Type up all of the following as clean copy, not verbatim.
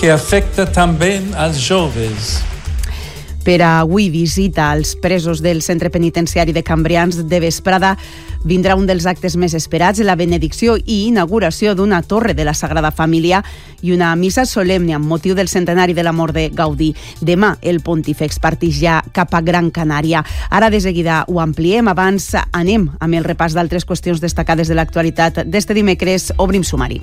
que afecta també als joves. Per avui visita als presos del centre penitenciari de Cambrians de vesprada vindrà un dels actes més esperats, la benedicció i inauguració d'una torre de la Sagrada Família i una missa solemne amb motiu del centenari de la mort de Gaudí. Demà el pontífex partix ja cap a Gran Canària. Ara de seguida ho ampliem, abans anem amb el repàs d'altres qüestions destacades de l'actualitat d'este dimecres. Obrim sumari.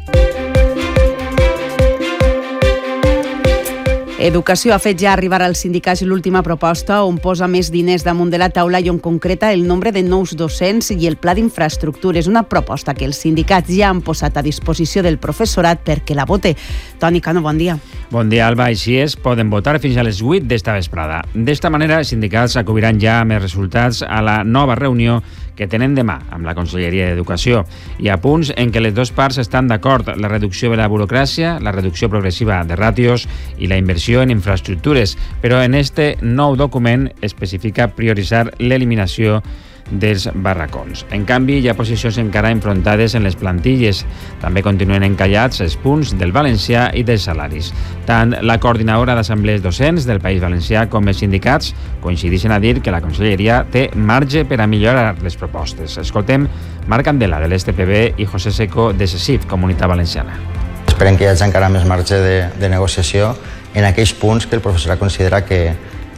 Educació ha fet ja arribar als sindicats l'última proposta on posa més diners damunt de la taula i on concreta el nombre de nous docents i el pla d'infraestructures. Una proposta que els sindicats ja han posat a disposició del professorat perquè la vote. Toni Cano, bon dia. Bon dia, Alba. Així és, poden votar fins a les 8 d'esta vesprada. D'esta manera, els sindicats acudiran ja amb els resultats a la nova reunió que tenen demà amb la Conselleria d'Educació. Hi ha punts en què les dues parts estan d'acord: la reducció de la burocràcia, la reducció progressiva de ràtios i la inversió en infraestructures, però en este nou document especifica prioritzar l'eliminació dels barracons. En canvi, hi ha posicions encara enfrontades en les plantilles. També continuen encallats els punts del valencià i dels salaris. Tant la coordinadora d'assemblees docents del País Valencià com els sindicats coincideixen a dir que la Conselleria té marge per a millorar les propostes. Escoltem Marc Candela, de l'STPB, i José Seco, de CECIF, Comunitat Valenciana. Esperem que hi hagi encara més marge de negociació en aquells punts que el professorat considera que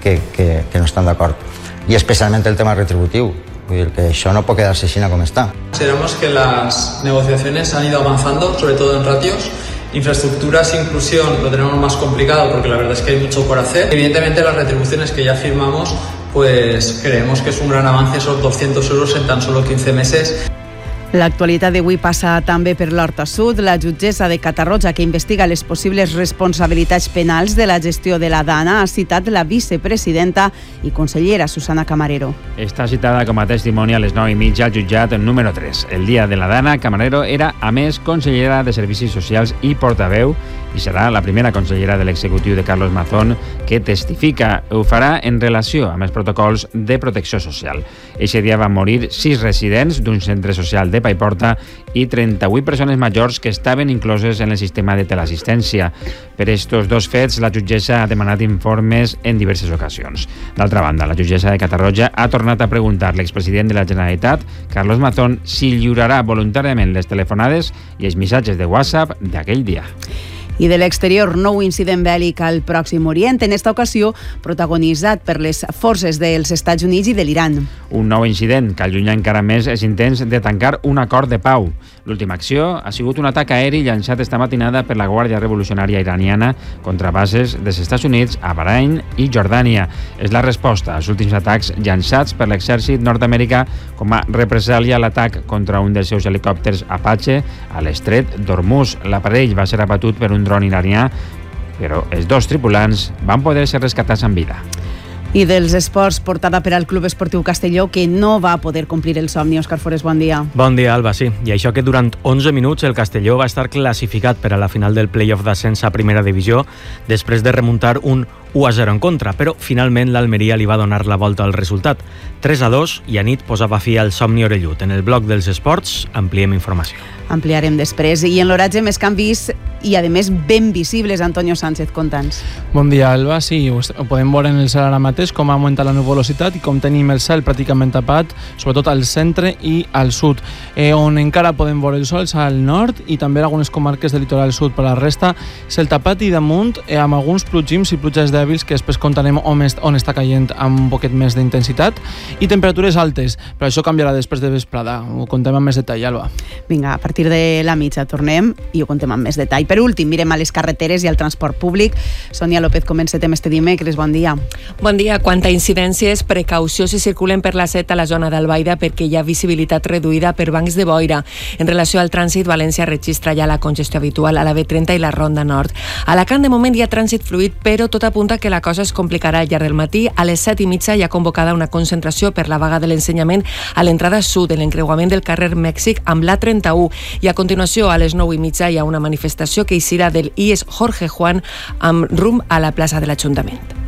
no estan d'acord. I especialment el tema retributiu. Vull dir que això no puede quedarse así como está. Consideramos que las negociaciones han ido avanzando, sobre todo en ratios. Infraestructuras e inclusión lo tenemos más complicado porque la verdad es que hay mucho por hacer. Evidentemente las retribuciones que ya firmamos, pues creemos que es un gran avance, esos 200 euros en tan solo 15 meses. L'actualitat d'avui passa també per l'Horta Sud. La jutgessa de Catarroja, que investiga les possibles responsabilitats penals de la gestió de la Dana, ha citat la vicepresidenta i consellera Susana Camarero. Està citada com a testimoni a les 9:30 al jutjat número 3. El dia de la Dana, Camarero era, a més, consellera de Servicis Socials i portaveu, i serà la primera consellera de l'executiu de Carlos Mazón que testifica. Ho farà en relació amb els protocols de protecció social. Eixe dia van morir 6 residents d'un centre social de Paiporta i 38 persones majors que estaven incloses en el sistema de teleassistència. Per estos dos fets, la jutgessa ha demanat informes en diverses ocasions. D'altra banda, la jutgessa de Catarroja ha tornat a preguntar l'expresident de la Generalitat, Carlos Mazón, si lliurarà voluntàriament les telefonades i els missatges de WhatsApp d'aquell dia. I de l'exterior, nou incident bèl·lic al Pròxim Orient, en esta ocasió protagonitzat per les forces dels Estats Units i de l'Iran. Un nou incident que allunya encara més els intents de tancar un acord de pau. L'última acció ha sigut un atac aeri llançat esta matinada per la Guàrdia Revolucionària Iraniana contra bases dels Estats Units a Bahrain i Jordània. És la resposta als últims atacs llançats per l'exèrcit nord-americà com a represàlia a l'atac contra un dels seus helicòpters Apache a l'estret d'Hormuz. L'aparell va ser abatut per un dron iranià, però els dos tripulants van poder ser rescatats amb vida. I dels esports, portada per al Club Esportiu Castelló, que no va poder complir el somni. Òscar Forés, bon dia. Bon dia, Alba, sí. I això que durant 11 minuts el Castelló va estar classificat per a la final del play-off d'ascens a primera divisió després de remuntar un 1-0 en contra, però finalment l'Almeria li va donar la volta al resultat. 3-2 i a nit posava fi al somni orellut. En el bloc dels esports ampliem informació. Ampliarem després. I en l'oratge més canvis i, a més, ben visibles. Antonio Sánchez, conta'ns. Bon dia, Alba. Sí, ho podem veure en el cel ara mateix, com ha augmentat la nuvolositat i com tenim el cel pràcticament tapat, sobretot al centre i al sud, on encara podem veure el sol al nord i també algunes comarques del litoral sud. Per la resta, cel tapat i damunt amb alguns plogims i pluges dèbils que després contarem on està caient amb un poquet més d'intensitat i temperatures altes, però això canviarà després de vesprada. Ho contem amb més detall, Alba. Vinga, a partir de la mitja tornem i ho contem amb més detall. Per últim, mirem a les carreteres i al transport públic. Sònia López, comencem este dimecres. Bon dia. Bon dia. Quant a incidències, precaució si circulen per la C7 a la zona d'Albaida perquè hi ha visibilitat reduïda per bancs de boira. En relació al trànsit, València registra ja la congestió habitual a la B30 i la Ronda Nord. A Alacant, de moment, hi ha trànsit fluid, però tot apunta que la cosa es complicarà al llarg del matí. A les 7:30 hi ha convocada una concentració per la vaga de l'ensenyament a l'entrada sud, en l'encreuament del carrer Mèxic amb l'A31. I a continuació, a les 9:30, hi ha una manifestació que eixirà del IES Jorge Juan amb rumb a la plaça de l'Ajuntament.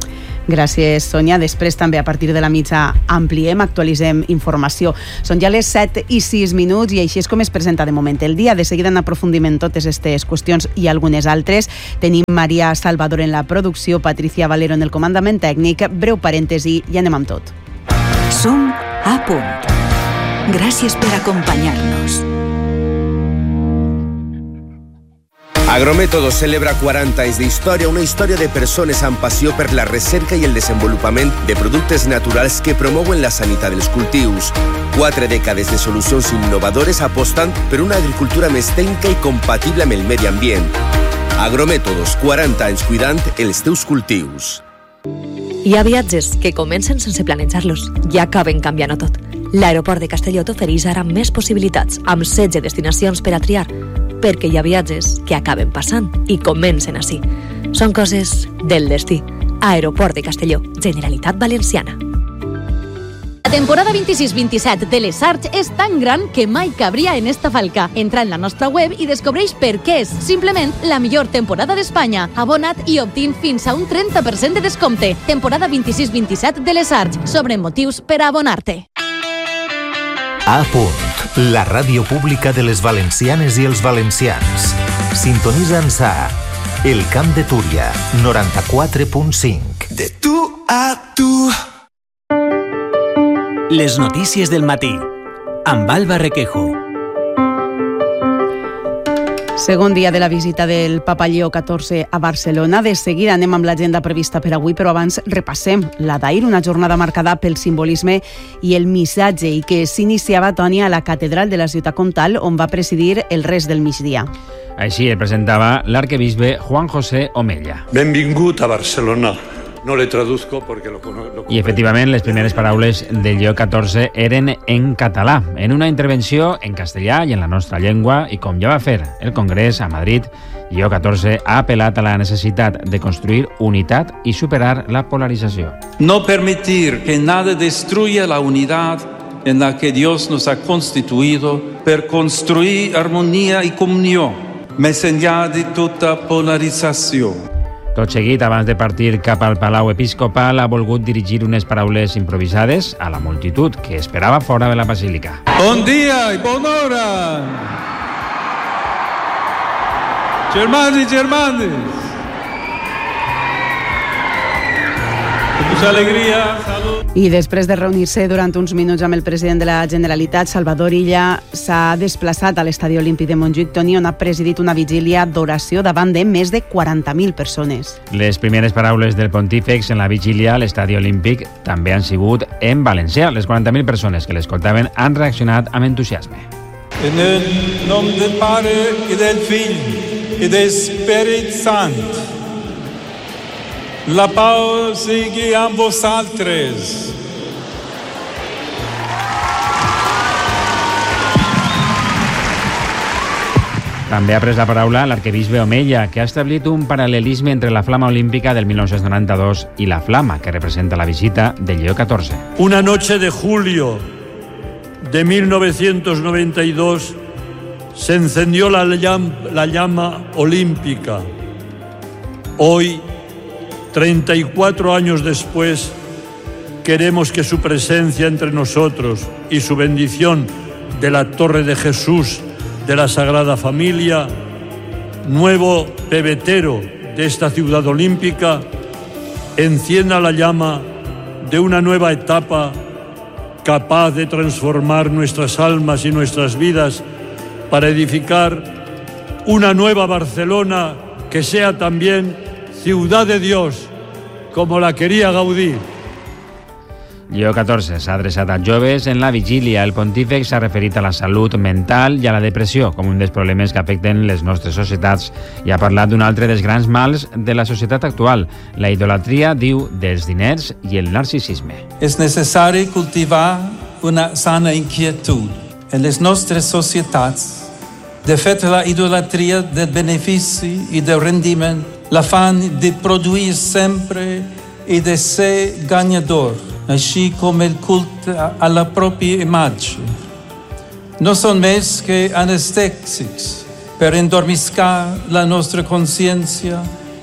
Gràcies, Sònia. Després també a partir de la mitja ampliem, actualitzem informació. Són ja les 7:06 i així és com es presenta de moment el dia. De seguida en aprofundim en totes aquestes qüestions i algunes altres. Tenim Maria Salvador en la producció, Patricia Valero en el comandament tècnic. Breu parèntesi i anem amb tot. Som a punt. Gràcies per acompanyar-nos. Agrométodos celebra 40 anys d'història, una història de persones amb passió per la recerca i el desenvolupament de productes naturals que promouen la sanitat dels cultius. 4 dècades de solucions innovadores apostant per una agricultura més tècnica i compatible amb el medi ambient. Agrométodos, 40 anys cuidant els teus cultius. Hi ha viatges que comencen sense planejar-los i acaben canviant-ho tot. L'aeroport de Castelló t'ofereix ara més possibilitats, amb 16 destinacions per a triar, perquè hi ha viatges que acaben passant i comencen així. Són coses del destí. Aeroport de Castelló, Generalitat Valenciana. La temporada 26-27 de Les Arts és tan gran que mai cabria en esta falca. Entra en la nostra web i descobreix per què és simplement la millor temporada d'Espanya. Abona't i obtint fins a un 30% de descompte. Temporada 26-27 de Les Arts. Sobre motius per a abonar-te. A punt, la ràdio pública de les valencianes i els valencians. Sintonitza'ns a El Camp de Túria, 94.5. De tu a tu. Les notícies del matí, amb Alba Requejo. Segon dia de la visita del Papa Lleó XIV a Barcelona. De seguida anem amb l'agenda prevista per avui, però abans repassem la d'ahir, una jornada marcada pel simbolisme i el missatge, i que s'iniciava, Toni, a la catedral de la ciutat comtal, on va presidir el res del migdia. Així el presentava l'arquebisbe Juan José Omella. Benvingut a Barcelona. No le traduzco porque lo conozco. I efectivament les primeres paraules de Lleó XIV eren en català, en una intervenció en castellà i en la nostra llengua, i com ja va fer el Congrés a Madrid, Lleó XIV ha apel·lat a la necessitat de construir unitat i superar la polarització. No permitir que nada destruya la unidad en la que Dios nos ha constituido per construir armonía y comunión, més enllà de tota polarització. Tot seguit, abans de partir cap al Palau Episcopal, ha volgut dirigir unes paraules improvisades a la multitud que esperava fora de la basílica. Bon dia i bona hora! Germans i germanes! Mucha alegria, salut! I després de reunir-se durant uns minuts amb el president de la Generalitat, Salvador Illa, s'ha desplaçat a l'Estadi Olímpic de Montjuïc, Toni, on ha presidit una vigília d'oració davant de més de 40.000 persones. Les primeres paraules del pontífex en la vigília a l'Estadi Olímpic també han sigut en valencià. Les 40.000 persones que l'escoltaven han reaccionat amb entusiasme. En el nom del Pare i del Fill i del Espírit Sant, la pau sigui amb vosaltres. També ha pres la paraula l'arquebisbe Omella, que ha establit un paral·lelisme entre la flama olímpica del 1992 y la flama que representa la visita de Lleó XIV. Una noche de julio de 1992 se encendió la llama olímpica. Hoy, 34 años después, queremos que su presencia entre nosotros y su bendición de la Torre de Jesús de la Sagrada Familia, nuevo pebetero de esta ciudad olímpica, encienda la llama de una nueva etapa capaz de transformar nuestras almas y nuestras vidas para edificar una nueva Barcelona que sea también ciudad de Dios, como la quería Gaudí. Lleó XIV s'ha adreçat a joves en la vigília. El pontífex s'ha referit a la salut mental i a la depressió com un dels problemes que afecten les nostres societats i ha parlat d'un altre dels grans mals de la societat actual, la idolatria, diu, dels diners i el narcisisme. És necessari cultivar una sana inquietud en les nostres societats. De fet, la idolatria del benefici i del rendiment, l'afany de produir sempre i de ser guanyador, així com el culte a la pròpia imatge, no són més que anestèsics per endormiscar la nostra consciència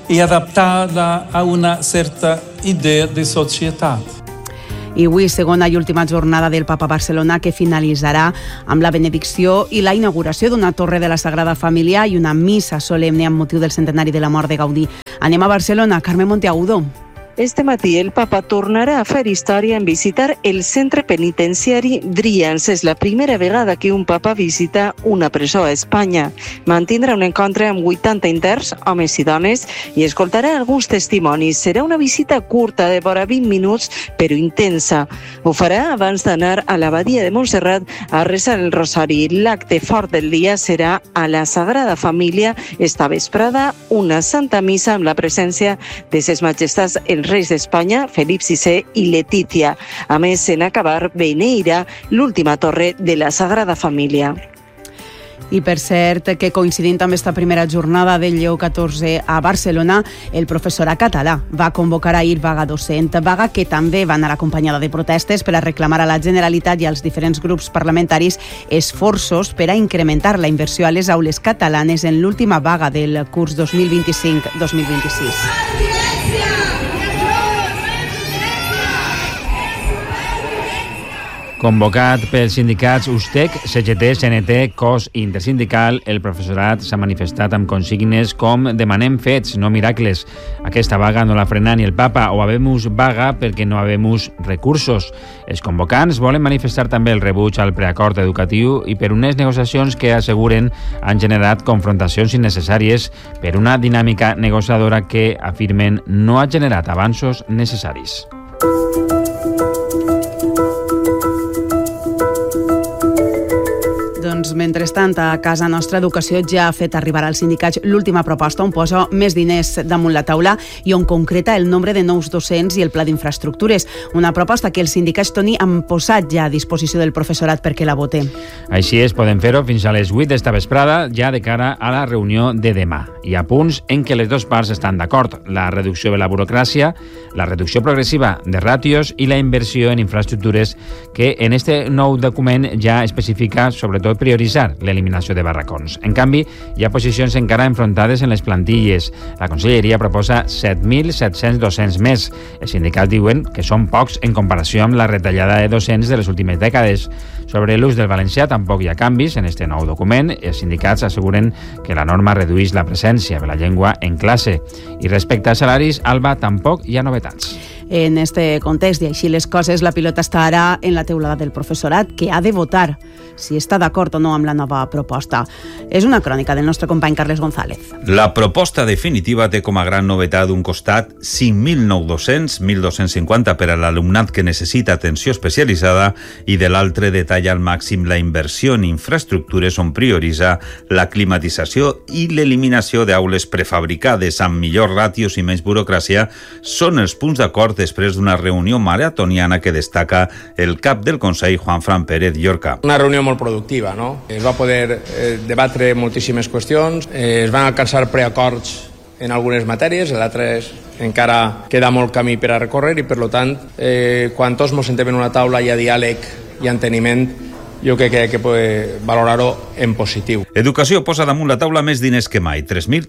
y adaptarla a una cierta idea de sociedad. I avui, segona i última jornada del Papa a Barcelona, que finalitzarà amb la benedicció i la inauguració d'una torre de la Sagrada Família i una missa solemne amb motiu del centenari de la mort de Gaudí. Anem a Barcelona. Carme Monteagudo. Este matí el papa tornarà a fer història en visitar el centre penitenciari Drians. És la primera vegada que un papa visita una presó a Espanya. Mantindrà un encontre amb 80 interns, homes i dones, i escoltarà alguns testimonis. Serà una visita curta de vora 20 minuts, però intensa. Ho farà abans d'anar a l'abadia de Montserrat a resar el rosari. L'acte fort del dia serà a la Sagrada Família esta vesprada, una santa missa amb la presència de ses majestats els reis d'Espanya, Felip VI i Letícia. A més, en acabar, beneirà l'última torre de la Sagrada Família. I per cert, que coincidint amb esta primera jornada del Lleó XIV a Barcelona, el professorat català va convocar ahir vaga docent, vaga que també va anar acompanyada de protestes per a reclamar a la Generalitat i als diferents grups parlamentaris esforços per a incrementar la inversió a les aules catalanes en l'última vaga del curs 2025-2026. Convocat pels sindicats USTEC, CGT, CNT, COS i Intersindical, el professorat s'ha manifestat amb consignes com «Demanem fets, no miracles». Aquesta vaga no la frena ni el papa, o habemus vaga perquè no habemus recursos. Els convocants volen manifestar també el rebuig al preacord educatiu i per unes negociacions que asseguren han generat confrontacions innecessàries per una dinàmica negociadora que afirmen no ha generat avanços necessaris. Doncs, mentrestant, a casa nostra, Educació ja ha fet arribar als sindicats l'última proposta on posa més diners damunt la taula i on concreta el nombre de nous docents i el pla d'infraestructures. Una proposta que els sindicats, Toni, han posat ja a disposició del professorat perquè la vote. Així és, podem fer-ho fins a les 8 d'esta vesprada, ja de cara a la reunió de demà. Hi ha punts en què les dues parts estan d'acord. La reducció de la burocràcia, la reducció progressiva de ràtios i la inversió en infraestructures que en este nou document ja especifica, sobretot, prioritzar l'eliminació de barracons. En canvi, hi ha posicions encara enfrontades en les plantilles. La Conselleria proposa 7.700 docents més. Els sindicats diuen que són pocs en comparació amb la retallada de docents de les últimes dècades. Sobre l'ús del valencià tampoc hi ha canvis en este nou document. Els sindicats asseguren que la norma redueix la presència de la llengua en classe. I respecte a salaris, Alba, tampoc hi ha novetats. En este context, i així les coses, la pilota està ara en la teulada del professorat, que ha de votar si està d'acord o no amb la nova proposta. És una crònica del nostre company Carles González. La proposta definitiva té com a gran novetat d'un costat 5.000 nous docents, 1.250 per a l'alumnat que necessita atenció especialitzada, i de l'altre detalla al màxim la inversió en infraestructures on prioritza la climatització i l'eliminació d'aules prefabricades amb millors ràtios i menys burocràcia. Són els punts d'acord després d'una reunió maratoniana que destaca el cap del Consell, Juanfran Pérez Llorca. Una reunió molt productiva, no? Es va poder debatre moltíssimes qüestions, es van alcançar preacords en algunes matèries, en d'altres encara queda molt camí per a recórrer i, per tant, quan tots ens sentem en una taula hi ha diàleg i enteniment, jo crec que hay que valorar-ho en positiu. Educació posa damunt la taula més diners que mai,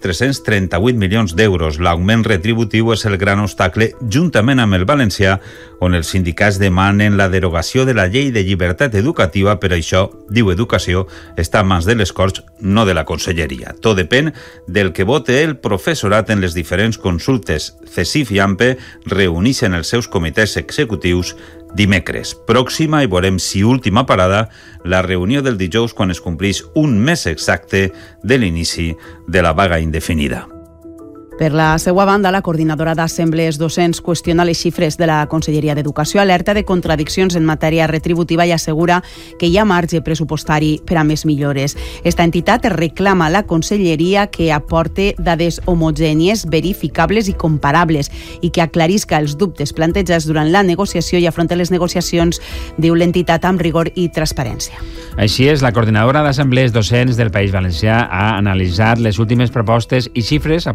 3.338 milions d'euros. L'augment retributiu és el gran obstacle, juntament amb el valencià, on els sindicats demanen la derogació de la llei de llibertat educativa. Per això, diu Educació, està en mans de les Corts, no de la Conselleria. Tot depèn del que vote el professorat en les diferents consultes. CESIF i AMPE reuneixen els seus comitès executius dimecres. Pròxima, i veurem si última parada, la reunió del dijous quan es complís un mes exacte de l'inici de la vaga indefinida. Per la seva banda, la coordinadora d'assemblees docents qüestiona les xifres de la Conselleria d'Educació, alerta de contradiccions en matèria retributiva i assegura que hi ha marge pressupostari per a més millores. Esta entitat reclama a la Conselleria que aporte dades homogènies, verificables i comparables i que aclarisca els dubtes plantejats durant la negociació i afronta les negociacions, diu l'entitat, amb rigor i transparència. Així és, la coordinadora d'assemblees docents del País Valencià ha analitzat les últimes propostes i xifres aportades a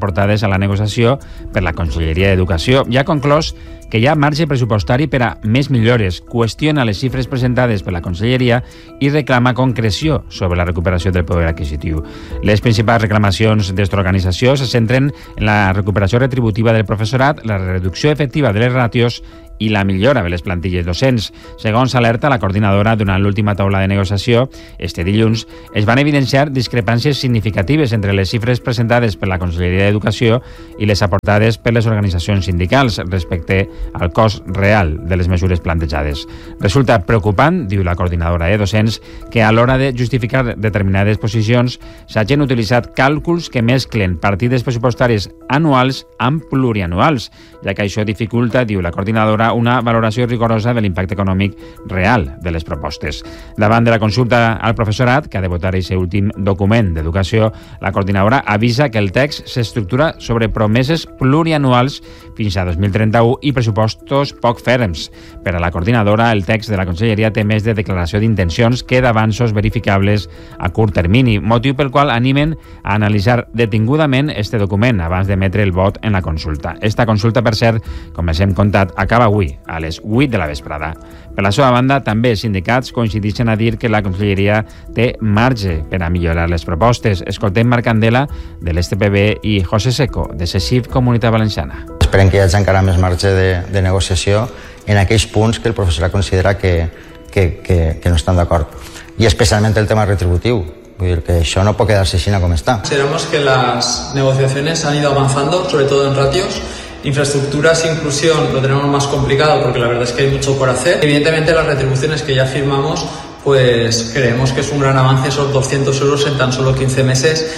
la negociació per la Conselleria d'Educació i ha conclòs que hi ha marge pressupostari per a més millores, qüestiona les xifres presentades per la Conselleria i reclama concreció sobre la recuperació del poder adquisitiu. Les principals reclamacions d'esta organització se centren en la recuperació retributiva del professorat, la reducció efectiva de les ràtios i la millora de les plantilles docents. Segons alerta la coordinadora, durant l'última taula de negociació, este dilluns, es van evidenciar discrepàncies significatives entre les xifres presentades per la Conselleria d'Educació i les aportades per les organitzacions sindicals respecte al cost real de les mesures plantejades. Resulta preocupant, diu la coordinadora de docents, que a l'hora de justificar determinades posicions s'hagin utilitzat càlculs que mesclen partides pressupostàries anuals amb plurianuals, ja que això dificulta, diu la coordinadora, una valoració rigorosa de l'impacte econòmic real de les propostes. Davant de la consulta al professorat, que ha de votar aquest últim document d'educació, la coordinadora avisa que el text s'estructura sobre promeses plurianuals fins a 2031 i pressupostos poc ferms. Per a la coordinadora, el text de la Conselleria té més de declaració d'intencions que d'avanços verificables a curt termini, motiu pel qual animen a analitzar detingudament este document abans d'emetre el vot en la consulta. Esta consulta, per cert, com els hem contat, acaba avui, a les 8 de la vesprada. Per la seva banda, també els sindicats coincideixen a dir que la Conselleria té marge per a millorar les propostes. Escoltem Marc Candela, de l'STPB, i José Seco, de CECIF Comunitat Valenciana. Esperem que hi hagi encara més marge de negociació en aquells punts que el professorat considera que no estan d'acord. I especialment el tema retributiu. Vull dir que això no pot quedar-se així com està. Consideramos que las negociaciones han ido avanzando, sobre todo en ratios. Infraestructuras e inclusión lo tenemos más complicado porque la verdad es que hay mucho por hacer. Evidentemente las retribuciones que ya firmamos, pues creemos que es un gran avance, esos 200 euros en tan solo 15 meses.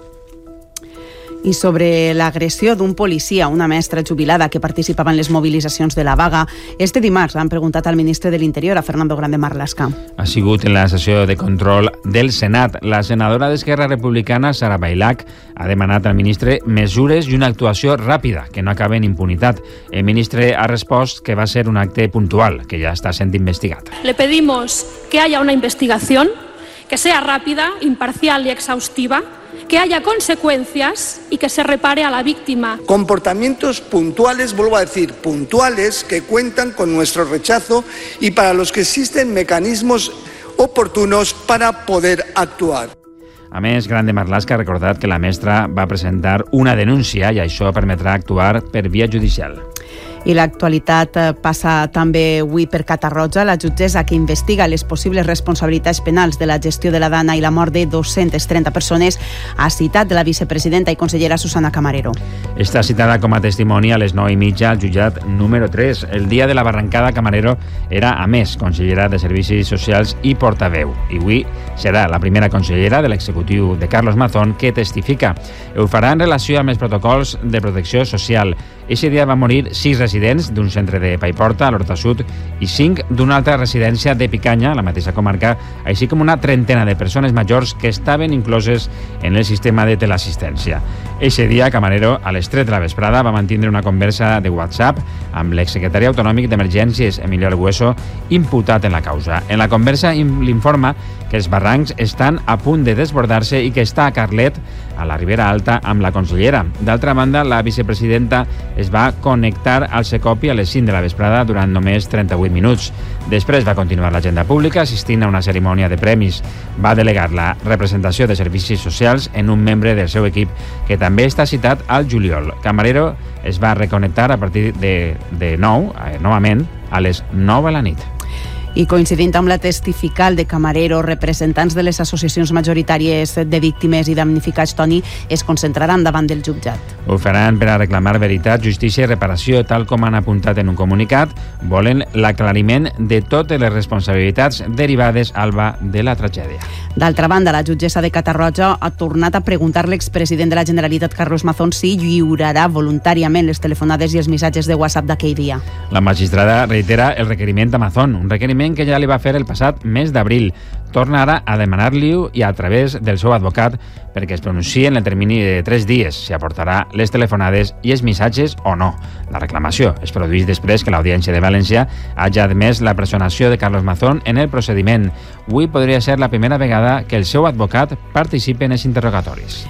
I sobre l'agressió d'un policia a una mestra jubilada que participava en les mobilitzacions de la vaga, este dimarts han preguntat al ministre de l'Interior, a Fernando Grande Marlaska. Ha sigut en la sessió de control del Senat. La senadora d'Esquerra Republicana, Sara Bailac, ha demanat al ministre mesures i una actuació ràpida, que no acabe en impunitat. El ministre ha respost que va ser un acte puntual, que ja està sent investigat. Le pedimos que haya una investigación, que sea rápida, imparcial y exhaustiva, que haya consecuencias y que se repare a la víctima. Comportamientos puntuales, vuelvo a decir, puntuales, que cuentan con nuestro rechazo y para los que existen mecanismos oportunos para poder actuar. A més, Grande Marlaska ha recordat que la mestra va presentar una denúncia i això permetrà actuar per via judicial. I l'actualitat passa també avui per Catarroja. La jutgessa que investiga les possibles responsabilitats penals de la gestió de la Dana i la mort de 230 persones ha citat la vicepresidenta i consellera Susana Camarero. Està citada com a testimoni a les 9:30 al jutjat número 3. El dia de la barrancada, Camarero era, a més, consellera de Servicis Socials i portaveu. I avui serà la primera consellera de l'executiu de Carlos Mazón que testifica. Ho farà en relació amb els protocols de protecció social. Eixe dia va morir 6 residents d'un centre de Paiporta, a l'Horta Sud, i 5 d'una altra residència de Picanya, a la mateixa comarca, així com una trentena de persones majors que estaven incloses en el sistema de teleassistència. Eixe dia, Camarero, a les 3 de la vesprada, va mantenir una conversa de WhatsApp amb l'exsecretari autonòmic d'Emergències, Emilio Argueso, imputat en la causa. En la conversa l'informa que els barrancs estan a punt de desbordar-se i que està a Carlet, a la Ribera Alta, amb la consellera. D'altra banda, la vicepresidenta es va connectar al Secopi a les 5 de la vesprada durant només 38 minuts. Després va continuar l'agenda pública assistint a una cerimònia de premis. Va delegar la representació de Servicis Socials en un membre del seu equip que també està citat al juliol. Camarero es va reconnectar a partir de novament, a les 9 de la nit. I coincidint amb la testifical de Camarero, representants de les associacions majoritàries de víctimes i damnificats, Toni, es concentraran davant del jutjat. Ho faran per a reclamar veritat, justícia i reparació, tal com han apuntat en un comunicat. Volen l'aclariment de totes les responsabilitats derivades, Alba, de la tragèdia. D'altra banda, la jutgessa de Catarroja ha tornat a preguntar l'expresident de la Generalitat, Carlos Mazón, si lliurarà voluntàriament les telefonades i els missatges de WhatsApp d'aquell dia. La magistrada reitera el requeriment a Mazón, un requeriment que ja li va fer el passat mes d'abril. Torna ara a demanar-li-ho i a través del seu advocat perquè es pronunciï en el termini de 3 dies si aportarà les telefonades i els missatges o no. La reclamació es produeix després que l'Audiència de València hagi admès la personació de Carlos Mazón en el procediment. Avui podria ser la primera vegada que el seu advocat participi en els interrogatoris.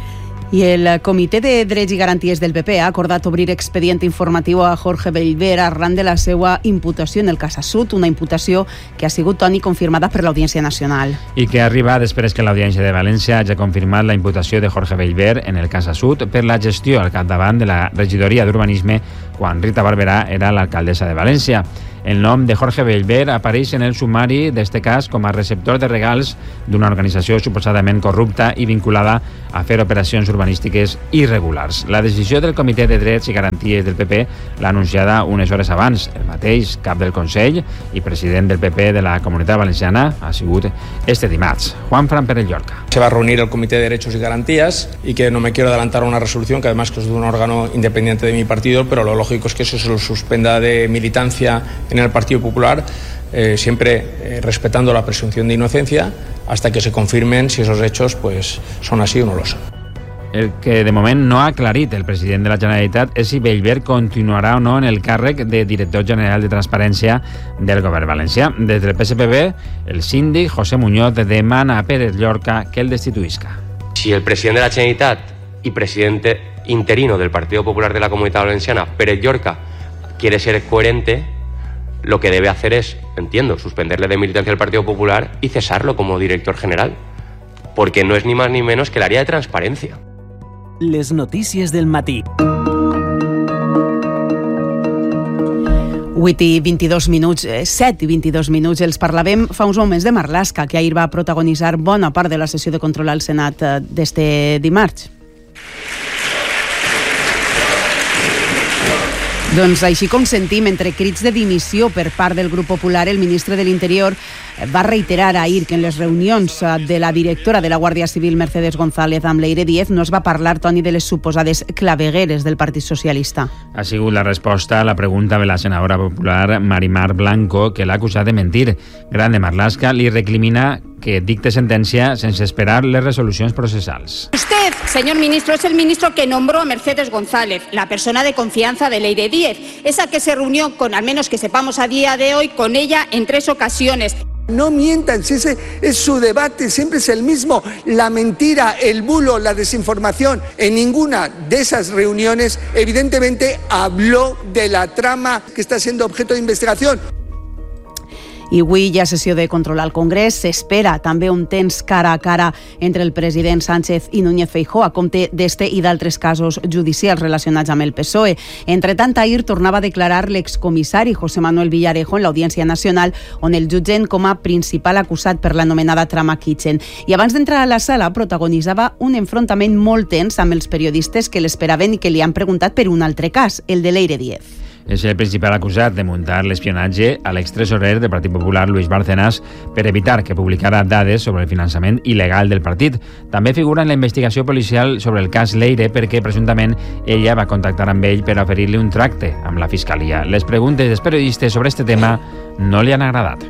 I el Comitè de Drets i Garanties del PP ha acordat obrir expedient informatiu a Jorge Bellver arran de la seva imputació en el cas Sud, una imputació que ha sigut, Toni, confirmada per l'Audiència Nacional. I que arriba després que l'Audiència de València hagi confirmat la imputació de Jorge Bellver en el cas Sud per la gestió al capdavant de la regidoria d'Urbanisme quan Rita Barberà era l'alcaldessa de València. El nom de Jorge Bellver apareix en el sumari d'este cas com a receptor de regals d'una organització suposadament corrupta i vinculada a fer operacions urbanístiques irregulars. La decisió del Comitè de Drets i Garanties del PP l'ha anunciada unes hores abans. El mateix cap del Consell i president del PP de la Comunitat Valenciana ha sigut este dimarts, Juanfran Pérez Llorca. Se va a reunir el Comité de Derechos y Garantías y que no me quiero adelantar a una resolución que además que es de un órgano independiente de mi partido, pero lo lógico es que eso se lo suspenda de militancia en el Partido Popular, siempre respetando la presunción de inocencia hasta que se confirmen si esos hechos pues son así o no lo son. El que de moment no ha aclarit el president de la Generalitat és si Bellver continuarà o no en el càrrec de director general de Transparència del govern valencià. Des del PSPB, el síndic José Muñoz demana a Pérez Llorca que el destituïsca. Si el president de la Generalitat y presidente interino del Partido Popular de la Comunidad Valenciana, Pérez Llorca, quiere ser coherente, lo que debe hacer es, entiendo, suspenderle de militancia al Partido Popular y cesarlo como director general, porque no es ni más ni menos que el área de transparencia. Les notícies del matí. 7 i 22 minuts. Els parlàvem fa uns moments de Marlaska, que ahir va protagonitzar bona part de la sessió de control al Senat d'este dimarts. Doncs així com sentim, entre crits de dimissió per part del grup popular, el ministre de l'Interior va reiterar ahir que en les reunions de la directora de la Guàrdia Civil, Mercedes González, amb Leire Díez, no es va parlar, Toni, de les suposades clavegueres del Partit Socialista. Ha sigut la resposta a la pregunta de la senadora popular Marimar Blanco, que l'ha acusat de mentir. Gran de Marlaska li recrimina que dicte sentència sense esperar les resolucions processals. Usted, señor ministro, es el ministro que nombró a Mercedes González, la persona de confianza de Leire Díez, esa que se reunió con, al menos que sepamos a día de hoy, con ella en 3 ocasiones. No mientan, si ese es su debate, siempre es el mismo, la mentira, el bulo, la desinformación. En ninguna de esas reuniones, evidentemente, habló de la trama que está siendo objeto de investigación. I avui hi ha sessió de control al Congrés. S'espera també un temps cara a cara entre el president Sánchez i Núñez Feijóo a compte d'este i d'altres casos judicials relacionats amb el PSOE. Entre tant, ahir tornava a declarar l'excomissari José Manuel Villarejo en l'Audiència Nacional, on el jutgen com a principal acusat per l'anomenada trama Kitchen. I abans d'entrar a la sala protagonitzava un enfrontament molt tens amb els periodistes que l'esperaven i que li han preguntat per un altre cas, el de Leire Díez. És el principal acusat de muntar l'espionatge a l'extresorer del Partit Popular, Luis Bárcenas, per evitar que publicara dades sobre el finançament il·legal del partit. També figura en la investigació policial sobre el cas Leire perquè presumptament ella va contactar amb ell per oferir-li un tracte amb la Fiscalia. Les preguntes dels periodistes sobre este tema no li han agradat.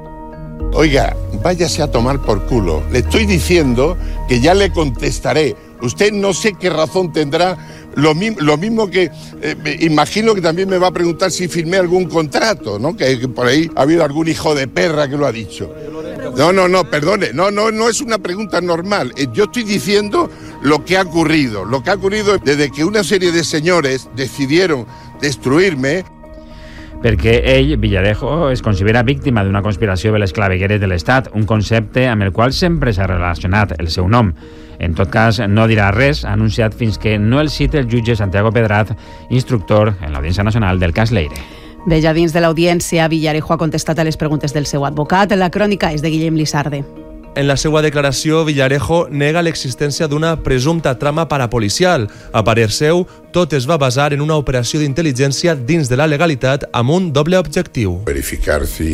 Oiga, váyase a tomar por culo. Le estoy diciendo que ya le contestaré. Usted no sé qué razón tendrá, lo mismo que imagino que también me va a preguntar si firmé algún contrato, ¿no? Que por ahí ha habido algún hijo de perra que lo ha dicho. No, perdone, no es una pregunta normal. Yo estoy diciendo lo que ha ocurrido desde que una serie de señores decidieron destruirme. Perquè ell, Villarejo, es considera víctima d'una conspiració de les clavegueres de l'Estat, un concepte amb el qual sempre s'ha relacionat el seu nom. En tot cas, no dirà res, ha anunciat fins que no el cite el jutge Santiago Pedraz, instructor en l'Audiència Nacional del cas Leire. Bé, ja dins de l'audiència, Villarejo ha contestat a les preguntes del seu advocat. La crònica és de Guillem Lissarde. En la seva declaració, Villarejo nega l'existència d'una presumpta trama parapolicial. A parer seu, tot es va basar en una operació d'intel·ligència dins de la legalitat amb un doble objectiu. Verificar si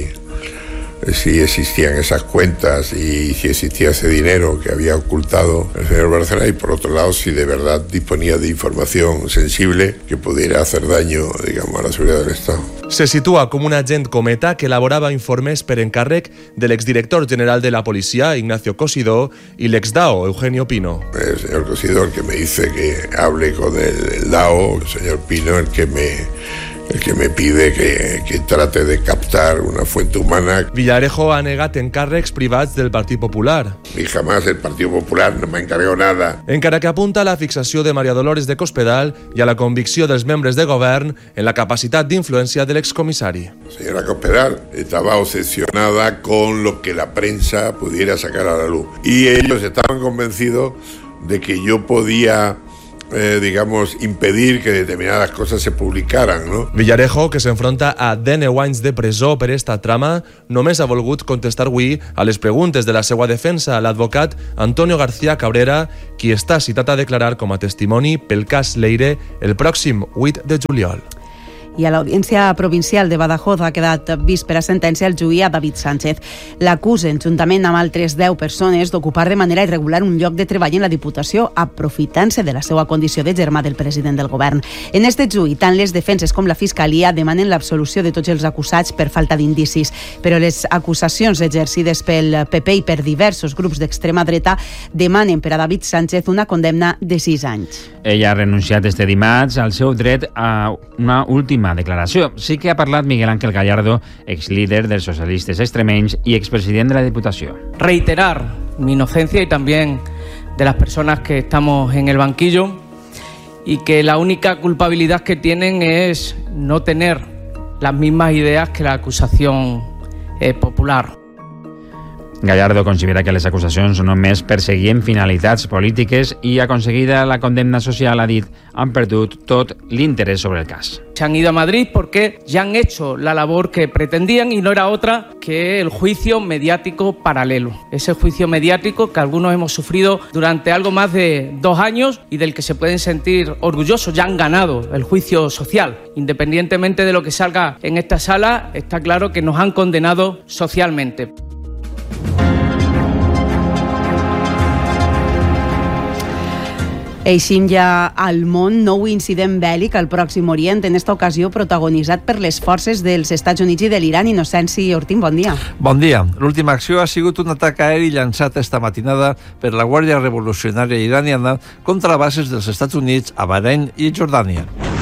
existían esas cuentas y si existía ese dinero que había ocultado el señor Bárcenas y por otro lado si de verdad disponía de información sensible que pudiera hacer daño, digamos, a la seguridad del Estado. Se situa com un agent cometa que elaborava informes per encàrrec de l'exdirector general de la policia, Ignacio Cosidó, y l'ex-DAO, Eugenio Pino. El señor Cosidó el que me dice que hable con el DAO, el señor Pino el que me el que me pide que trate de captar una fuente humana. Villarejo ha negat encàrrecs privats del Partit Popular. Ni jamás el Partido Popular no me encargó nada. Encara que apunta a la fixació de María Dolores de Cospedal i a la convicció dels membres de govern en la capacitat d'influència de l'excomissari. La señora Cospedal estaba obsesionada con lo que la prensa pudiera sacar a la luz. Y ellos estaban convencidos de que yo podía impedir que determinadas cosas se publicaran, ¿no? Villarejo, que s'enfronta a 19 anys de presó per esta trama, només ha volgut contestar avui a les preguntes de la seva defensa l'advocat Antonio García Cabrera, qui està citat a declarar com a testimoni pel cas Leire el pròxim 8 de juliol. I a l'Audiència Provincial de Badajoz ha quedat vist per a sentència el juí a David Sánchez. L'acusen, juntament amb altres 10 persones, d'ocupar de manera irregular un lloc de treball en la Diputació, aprofitant-se de la seva condició de germà del president del govern. En este juí, tant les defenses com la Fiscalia demanen l'absolució de tots els acusats per falta d'indicis, però les acusacions exercides pel PP i per diversos grups d'extrema dreta demanen per a David Sánchez una condemna de 6 anys. Ella ha renunciat este dimarts al seu dret a una última declaració. Sí que ha parlat Miguel Ángel Gallardo, exlíder dels socialistes extremenys i expresident de la Diputació. Reiterar mi inocencia y también de las personas que estamos en el banquillo y que la única culpabilidad que tienen es no tener las mismas ideas que la acusación popular. Gallardo considera que les acusacions només perseguien finalitats polítiques i aconseguida la condemna social, ha dit, han perdut tot l'interès sobre el cas. Se han ido a Madrid porque ya han hecho la labor que pretendían y no era otra que el juicio mediático paralelo. Ese juicio mediático que algunos hemos sufrido durante algo más de 2 años y del que se pueden sentir orgullosos. Ya han ganado el juicio social. Independientemente de lo que salga en esta sala, está claro que nos han condenado socialmente. Eixim ja al món, nou incident bèl·lic al Pròxim Orient, en esta ocasió protagonitzat per les forces dels Estats Units i de l'Iran. Inocenci Ortín, bon dia. Bon dia. L'última acció ha sigut un atac aeri llançat esta matinada per la Guàrdia Revolucionària Iraniana contra bases dels Estats Units a Bahrein i Jordània.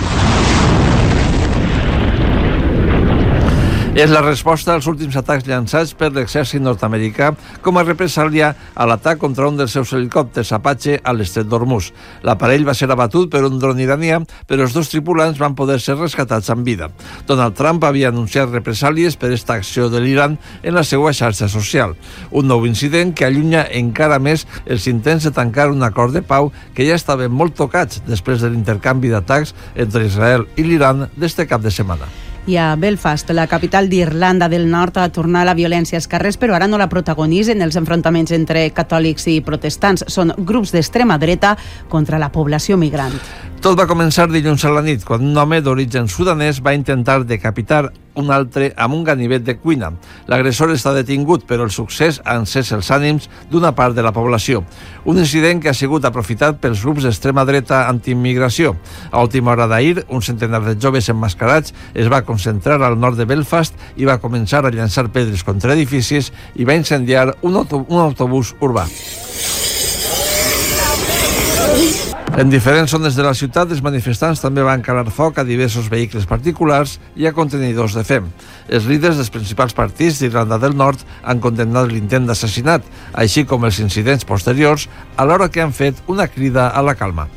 És la resposta als últims atacs llançats per l'exèrcit nord-americà com a represàlia a l'atac contra un dels seus helicòpters Apache a l'estret d'Hormuz. L'aparell va ser abatut per un dron iranià, però els 2 tripulants van poder ser rescatats amb vida. Donald Trump havia anunciat represàlies per esta acció de l'Iran en la seva xarxa social. Un nou incident que allunya encara més els intents de tancar un acord de pau que ja estaven molt tocats després de l'intercanvi d'atacs entre Israel i l'Iran d'este cap de setmana. I a Belfast, la capital d'Irlanda del Nord, ha tornat la violència als carrers, però ara no la protagonitzen els enfrontaments entre catòlics i protestants. Són grups d'extrema dreta contra la població migrant. Tot va començar dilluns a la nit, quan un home d'origen sudanès va intentar decapitar un altre amb un ganivet de cuina. L'agressor està detingut, però el succés ha encès els ànims d'una part de la població. Un incident que ha sigut aprofitat pels grups d'extrema dreta antiimmigració. A última hora d'ahir, un centenar de joves emmascarats es va concentrar al nord de Belfast i va començar a llançar pedres contra edificis i va incendiar un autobús urbà. En diferents zones de la ciutat, els manifestants també van calar foc a diversos vehicles particulars i a contenidors de fem. Els líders dels principals partits d'Irlanda del Nord han condemnat l'intent d'assassinat, així com els incidents posteriors, alhora que han fet una crida a la calma.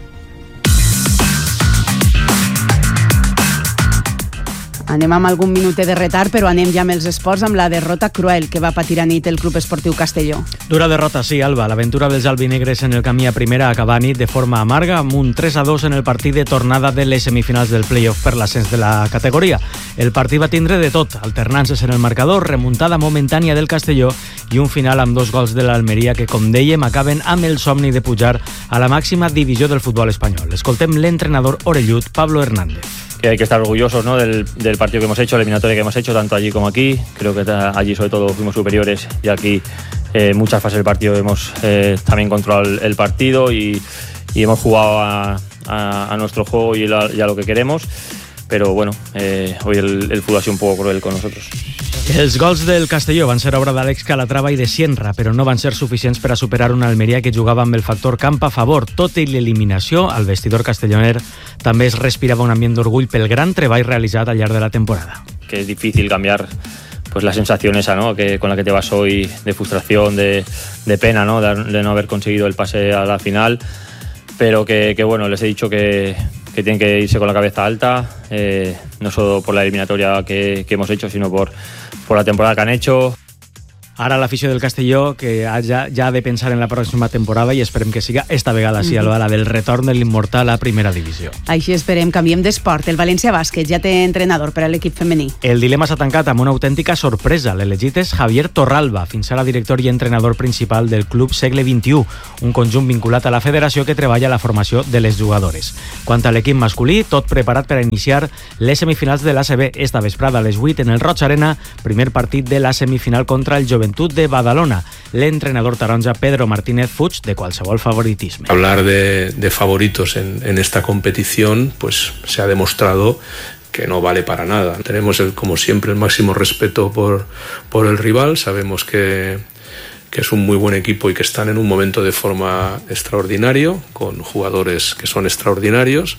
Anem amb algun minutet de retard, però anem ja amb els esports, amb la derrota cruel que va patir a nit el Club Esportiu Castelló. Dura derrota, sí, Alba. L'aventura dels albinegres en el camí a primera acaba a nit de forma amarga, amb un 3-2 en el partit de tornada de les semifinals del play-off per l'ascens de la categoria. El partit va tindre de tot, alternances en el marcador, remuntada momentània del Castelló i un final amb 2 gols de l'Almeria que, com dèiem, acaben amb el somni de pujar a la màxima divisió del futbol espanyol. Escoltem l'entrenador orellut Pablo Hernández. Que hay que estar orgullosos, ¿no?, del partido que hemos hecho, la eliminatoria que hemos hecho, tanto allí como aquí. Creo que allí sobre todo fuimos superiores y aquí muchas fases del partido hemos también controlado el partido y hemos jugado a nuestro juego y a lo que queremos. Pero bueno, hoy el fútbol ha sido un poco cruel con nosotros. Els gols del Castelló van ser obra d'Àlex Calatrava i de Sienra, però no van ser suficients per a superar una Almeria que jugava amb el factor camp a favor. Tot i l'eliminació, al vestidor castelloner també es respirava un ambient d'orgull pel gran treball realitzat al llarg de la temporada. Que es difícil cambiar pues la sensación esa, ¿no? Con la que te vas hoy, de frustración, de pena, ¿no? De no haber conseguido el pase a la final, pero que bueno, les he dicho que tienen que irse con la cabeza alta, no solo por la eliminatoria que hemos hecho, sino por la temporada que han hecho. Ara l'afició del Castelló que ja ha de pensar en la pròxima temporada i esperem que siga esta vegada sí, la del retorn de l'immortal a primera divisió. Així esperem. Canviem d'esport. El València Bàsquet ja té entrenador per a l'equip femení. El dilema s'ha tancat amb una autèntica sorpresa. L'elegit és Javier Torralba, fins ara director i entrenador principal del club Segle XXI, un conjunt vinculat a la federació que treballa la formació de les jugadores. Quant a l'equip masculí, tot preparat per a iniciar les semifinals de l'ACB esta vesprada a les 8 en el Roig Arena, primer partit de la semifinal contra el Joventut de Badalona. L'entrenador taronja Pedro Martínez fuig de qualsevol favoritisme. Hablar de favoritos en esta competición pues se ha demostrado que no vale para nada. Tenemos, como siempre, el máximo respeto por el rival. Sabemos que es un muy buen equipo y que están en un momento de forma extraordinario, con jugadores que son extraordinarios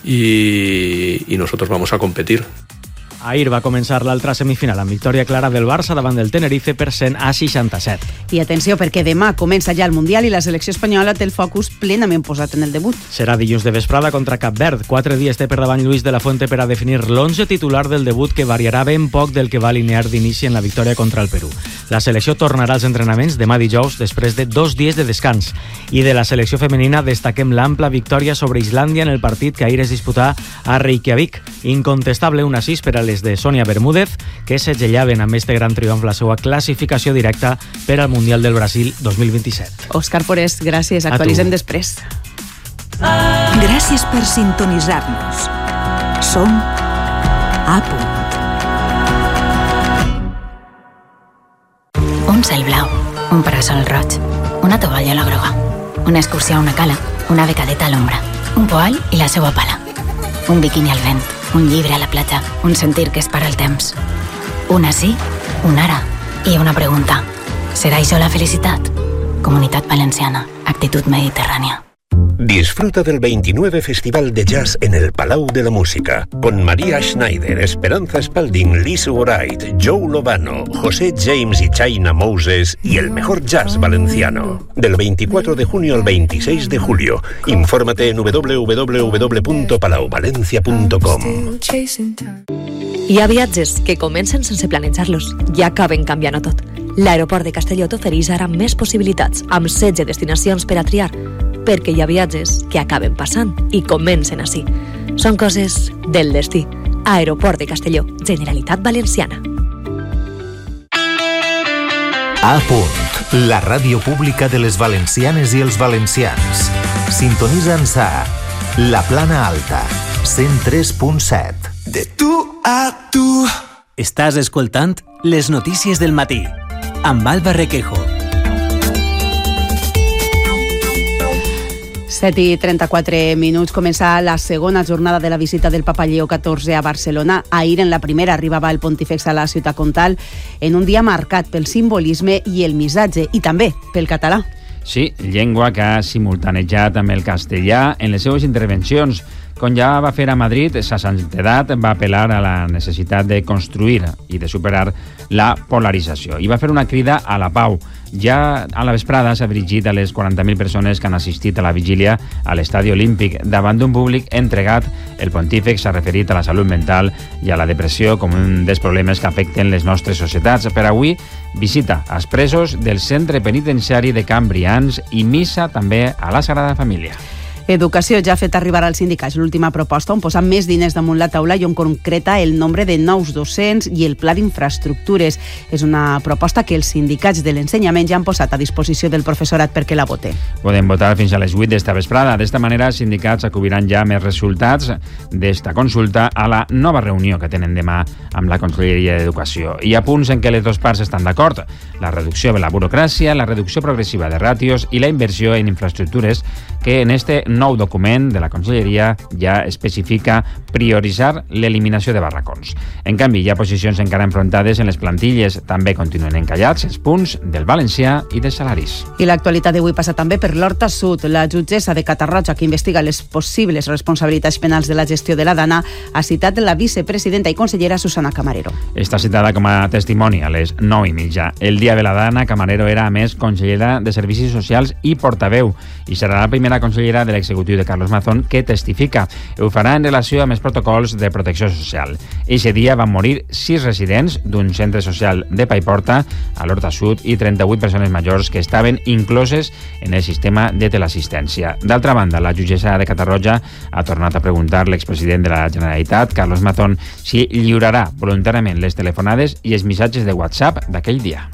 y nosotros vamos a competir. Ahir va començar l'altra semifinal amb victòria clara del Barça davant del Tenerife per 100-67. I atenció, perquè demà comença ja el Mundial i la selecció espanyola té el focus plenament posat en el debut. Serà dilluns de vesprada contra Cap Verd. 4 dies té per davant Lluís de la Fuente per a definir l'11 titular del debut, que variarà ben poc del que va alinear d'inici en la victòria contra el Perú. La selecció tornarà als entrenaments demà dijous després de 2 dies de descans. I de la selecció femenina destaquem l'ampla victòria sobre Islàndia en el partit que ahir es disputà a Reykjavik. Incontestable 1-6 per a les de Sònia Bermúdez, que segellaven amb este gran triomf la seva classificació directa per al Mundial del Brasil 2027. Òscar Forés, gràcies. Actualitzem després. Gràcies per sintonitzar-nos. Som a punt. Un cel blau, un parasol roig, una tovallola groga, una excursió a una cala, una becadeta a l'ombra, un poal i la seva pala, un biquini al vent, un llibre a la platja, un sentir que es para el temps. Una sí, un ara i una pregunta. ¿Será això la felicitat? Comunitat Valenciana, actitud mediterránea. Disfruta del 29 Festival de Jazz en el Palau de la Música, con María Schneider, Esperanza Spalding, Lisa Wright, Joe Lovano, José James y China Moses y el mejor jazz valenciano. Del 24 de junio al 26 de julio. Infórmate en www.palauvalencia.com. Hi ha viatges que comencen sense planejar-los i acaben canviant-ho tot. L'aeroport de Castelló t'ofereix ara més possibilitats, amb 16 destinacions per a triar, perquè hi ha viatges que acaben passant i comencen així. Són coses del destí. Aeroport de Castelló, Generalitat Valenciana. A punt, la ràdio pública de les valencianes i els valencians. Sintonitza'ns a La Plana Alta, 103.7. De tu a tu. Estàs escoltant les notícies del matí amb Alba Requejo. 7:34 comença la segona jornada de la visita del Papa Lleó XIV a Barcelona. Ahir en la primera arribava el pontífex a la ciutat comtal en un dia marcat pel simbolisme i el missatge, i també pel català. Sí, llengua que ha simultanejat amb el castellà en les seues intervencions. Com ja va fer a Madrid, sa santedat va apel·lar a la necessitat de construir i de superar la polarització. I va fer una crida a la pau. Ja a la vesprada s'ha dirigit a les 40.000 persones que han assistit a la vigília a l'Estadi Olímpic. Davant d'un públic entregat, el pontífex s'ha referit a la salut mental i a la depressió com un dels problemes que afecten les nostres societats. Per avui, visita als presos del centre penitenciari de Can Brians i missa també a la Sagrada Família. Educació ja ha fet arribar als sindicats l'última proposta on posa més diners damunt la taula i on concreta el nombre de nous docents i el pla d'infraestructures. És una proposta que els sindicats de l'ensenyament ja han posat a disposició del professorat perquè la vote. Podem votar fins a les 8 d'esta vesprada. D'esta manera, els sindicats acubiran ja més resultats d'esta consulta a la nova reunió que tenen demà amb la Conselleria d'Educació. Hi ha punts en què les dues parts estan d'acord. La reducció de la burocràcia, la reducció progressiva de ràtios i la inversió en infraestructures que en este nou document de la Conselleria ja especifica prioritzar l'eliminació de barracons. En canvi, hi ha posicions encara enfrontades en les plantilles. També continuen encallats els punts del valencià i de salaris. I l'actualitat d'avui passa també per l'Horta Sud. La jutgessa de Catarroja, que investiga les possibles responsabilitats penals de la gestió de la Dana, ha citat la vicepresidenta i consellera Susana Camarero. Està citada com a testimoni a les 9:30. El dia de la Dana, Camarero era, a més, consellera de Servicis Socials i portaveu, i serà la primera consellera de l'executiu de Carlos Mazón que testifica. Ho farà en relació amb els protocols de protecció social. Eixe dia van morir 6 residents d'un centre social de Paiporta, a l'Horta Sud, i 38 persones majors que estaven incloses en el sistema de teleassistència. D'altra banda, la jutgessa de Catarroja ha tornat a preguntar l'expresident de la Generalitat, Carlos Mazón, si lliurarà voluntàriament les telefonades i els missatges de WhatsApp d'aquell dia.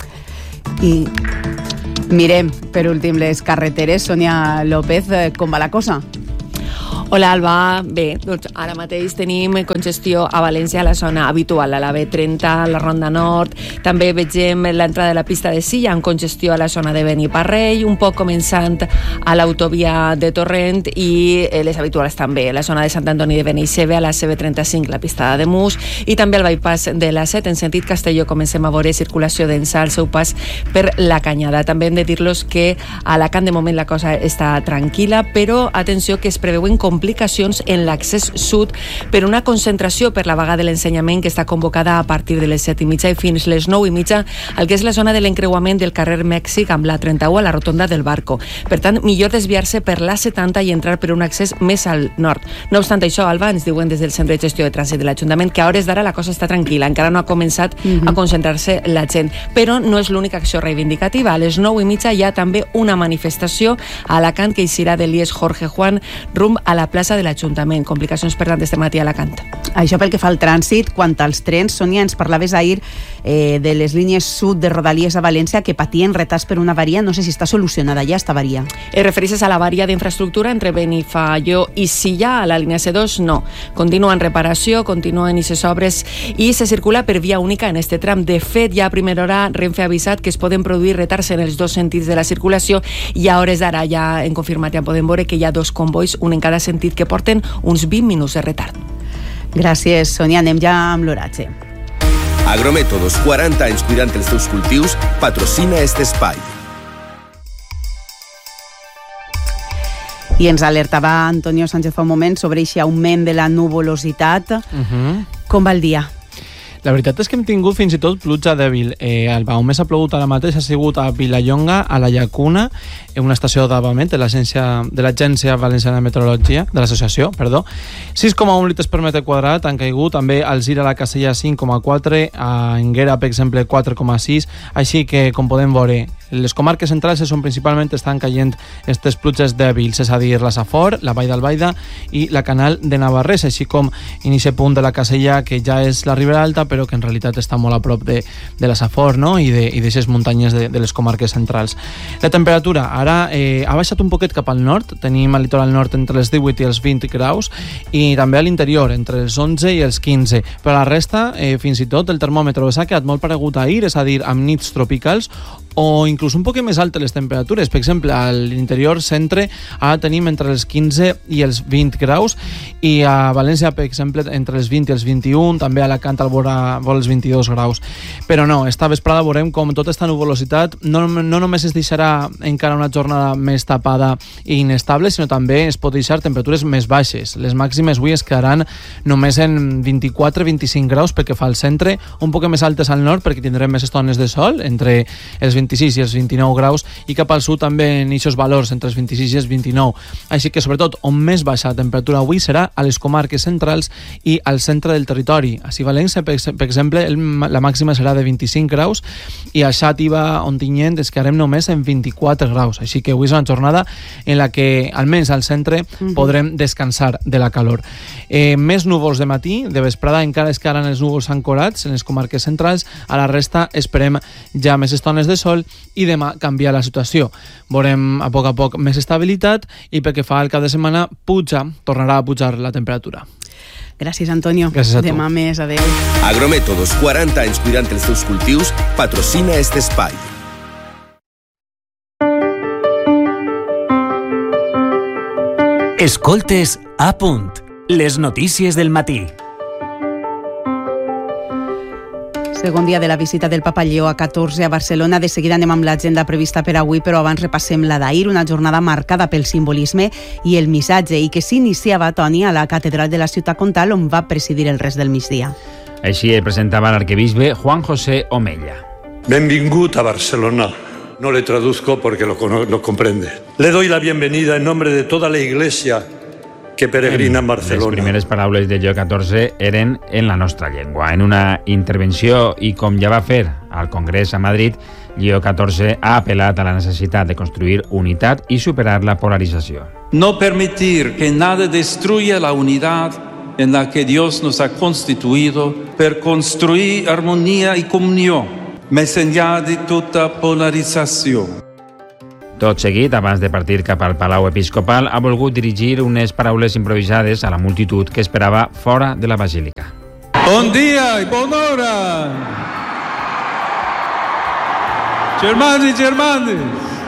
I mirem, per últim, les carreteres. Sonia López, com va la cosa? Hola, Alba. Bé, doncs ara mateix tenim congestió a València, a la zona habitual, a la B30, a la Ronda Nord. També vegem l'entrada de la pista de Silla amb congestió a la zona de Beniparrell, un poc començant a l'autovia de Torrent i les habituals també, la zona de Sant Antoni de Beneixeve, a la CB35, la pista de Mus, i també el bypass de la 7 en sentit Castelló. Comencem a veure circulació densa al seu pas per la Canyada. També hem de dir-los que a Alacant de moment la cosa està tranquil·la, però atenció que es preveuen complicacions en l'accés sud per una concentració per la vaga de l'ensenyament que està convocada a partir de les 7:30 i fins les 9:30 al que és la zona de l'encreuament del carrer Mèxic amb la 31 a la rotonda del Barco. Per tant, millor desviar-se per la 70 i entrar per un accés més al nord. No obstant això, Alba, ens diuen des del Centre de Gestió de Trànsit de l'Ajuntament que a hores d'ara la cosa està tranquil·la, encara no ha començat a concentrar-se la gent, però no és l'única acció reivindicativa. A les 9:30 hi ha també una manifestació a Alacant que eixirà de l'IES Jorge Juan rumb a la plaça de l'Ajuntament. Complicacions, per tant, este matí a Alacant. Això pel que fa al trànsit. Quant als trens, Sonia, ens parlaves ahir de les línies sud de Rodalies a València que patien retards per una avaria. No sé si està solucionada ja esta avaria. Refereixes a l'avaria d'infraestructura entre Benifaió i Silla a la línia C2? No. Continua en reparació, continuen aquestes obres i se circula per via única en este tram. De fet, ja a primera hora Renfe ha avisat que es poden produir retards en els dos sentits de la circulació i a hores d'ara ja hem confirmat, ja podem veure que hi ha 2 convois, un en cada sentit, que porten uns 20 minuts de retard. Gràcies, Sonia. Anem ja amb l'oratge. Agrométodos, 40 anys cuidant els teus cultius, patrocina este espai. I ens alertava Antonio Sánchez fa un moment sobre aquest augment de la nuvolositat. Com va el dia? La veritat és que hem tingut fins i tot pluja dèbil. On més ha plogut ara mateix ha sigut a Vilallonga, a la Llacuna, en una estació d'abament de l'Agència Valenciana de Meteorologia, de l'associació, perdó. 6,1 litres per metre quadrat han caigut, també a Alzira, a la Casella, 5,4, a Enguera, per exemple, 4,6, així que, com podem veure, les comarques centrals és on principalment estan caient aquestes pluges dèbils, és a dir, la Safor, la Vall d'Albaida i la Canal de Navarrés, així com inici punt de la Casella, que ja és la Ribera Alta, però que en realitat està molt a prop de la Safor, no? I d'aquestes muntanyes de les comarques centrals. La temperatura ara ha baixat un poquet cap al nord, tenim al litoral nord entre els 18 i els 20 graus, i també a l'interior entre els 11 i els 15, però la resta, fins i tot el termòmetre s'ha quedat molt paregut a ahir, és a dir, amb nits tropicals, o inclús un poc més altes les temperatures. Per exemple, a l'interior centre ara tenim entre els 15 i els 20 graus i a València, per exemple, entre els 20 i els 21, també a Alacant al vora els 22 graus. Però no, esta vesprada veurem com tota esta nuvolositat no només es deixarà encara una jornada més tapada i inestable, sinó també es pot deixar temperatures més baixes. Les màximes avui es quedaran només en 24-25 graus perquè fa al centre, un poc més altes al nord perquè tindrem més estones de sol, entre els 26 i els 29 graus, i cap al sud també en aquests valors entre els 26 i els 29. Així que, sobretot, on més baixa la temperatura avui serà a les comarques centrals i al centre del territori. A València, per exemple, la màxima serà de 25 graus i a Xàtiva, Ontinyent, es quedarem només en 24 graus. Així que avui és una jornada en la que, almenys al centre, podrem descansar de la calor. Més núvols de matí, de vesprada encara es quedaran els núvols ancorats en les comarques centrals, a la resta esperem ja més estones de sol i demà canvia la situació. Veurem a poc més estabilitat i pel que fa al cap de setmana tornarà a pujar la temperatura. Gràcies, Antonio. Gràcies a tu. Demà més, adeu. Agrométodos, 40 anys cuidant els teus cultius, patrocina este espai. Escoltes A Punt, les notícies del matí. Segon dia de la visita del papa Lleó a 14 a Barcelona. De seguida anem amb l'agenda prevista per avui, però abans repassem la d'ahir, una jornada marcada pel simbolisme i el missatge, i que s'iniciava, Toni, a la catedral de la ciutat comtal, on va presidir el rest del migdia. Així el presentava l'arquebisbe Juan José Omella. Benvingut a Barcelona. No le traduzco porque lo comprende. Le doy la bienvenida en nombre de toda la Iglesia que peregrina en Barcelona. Les primeres paraules de Lleó XIV eren en la nostra llengua. En una intervenció, i com ja va fer al Congrés a Madrid, Lleó XIV ha apel·lat a la necessitat de construir unitat i superar la polarització. No permitir que nada destruya la unidad en la que Dios nos ha constituido per construir armonía y comunión, més enllà de tota polarització. Tot seguit, abans de partir cap al Palau Episcopal, ha volgut dirigir unes paraules improvisades a la multitud que esperava fora de la basílica. Bon dia i bona hora! Germans i germanes!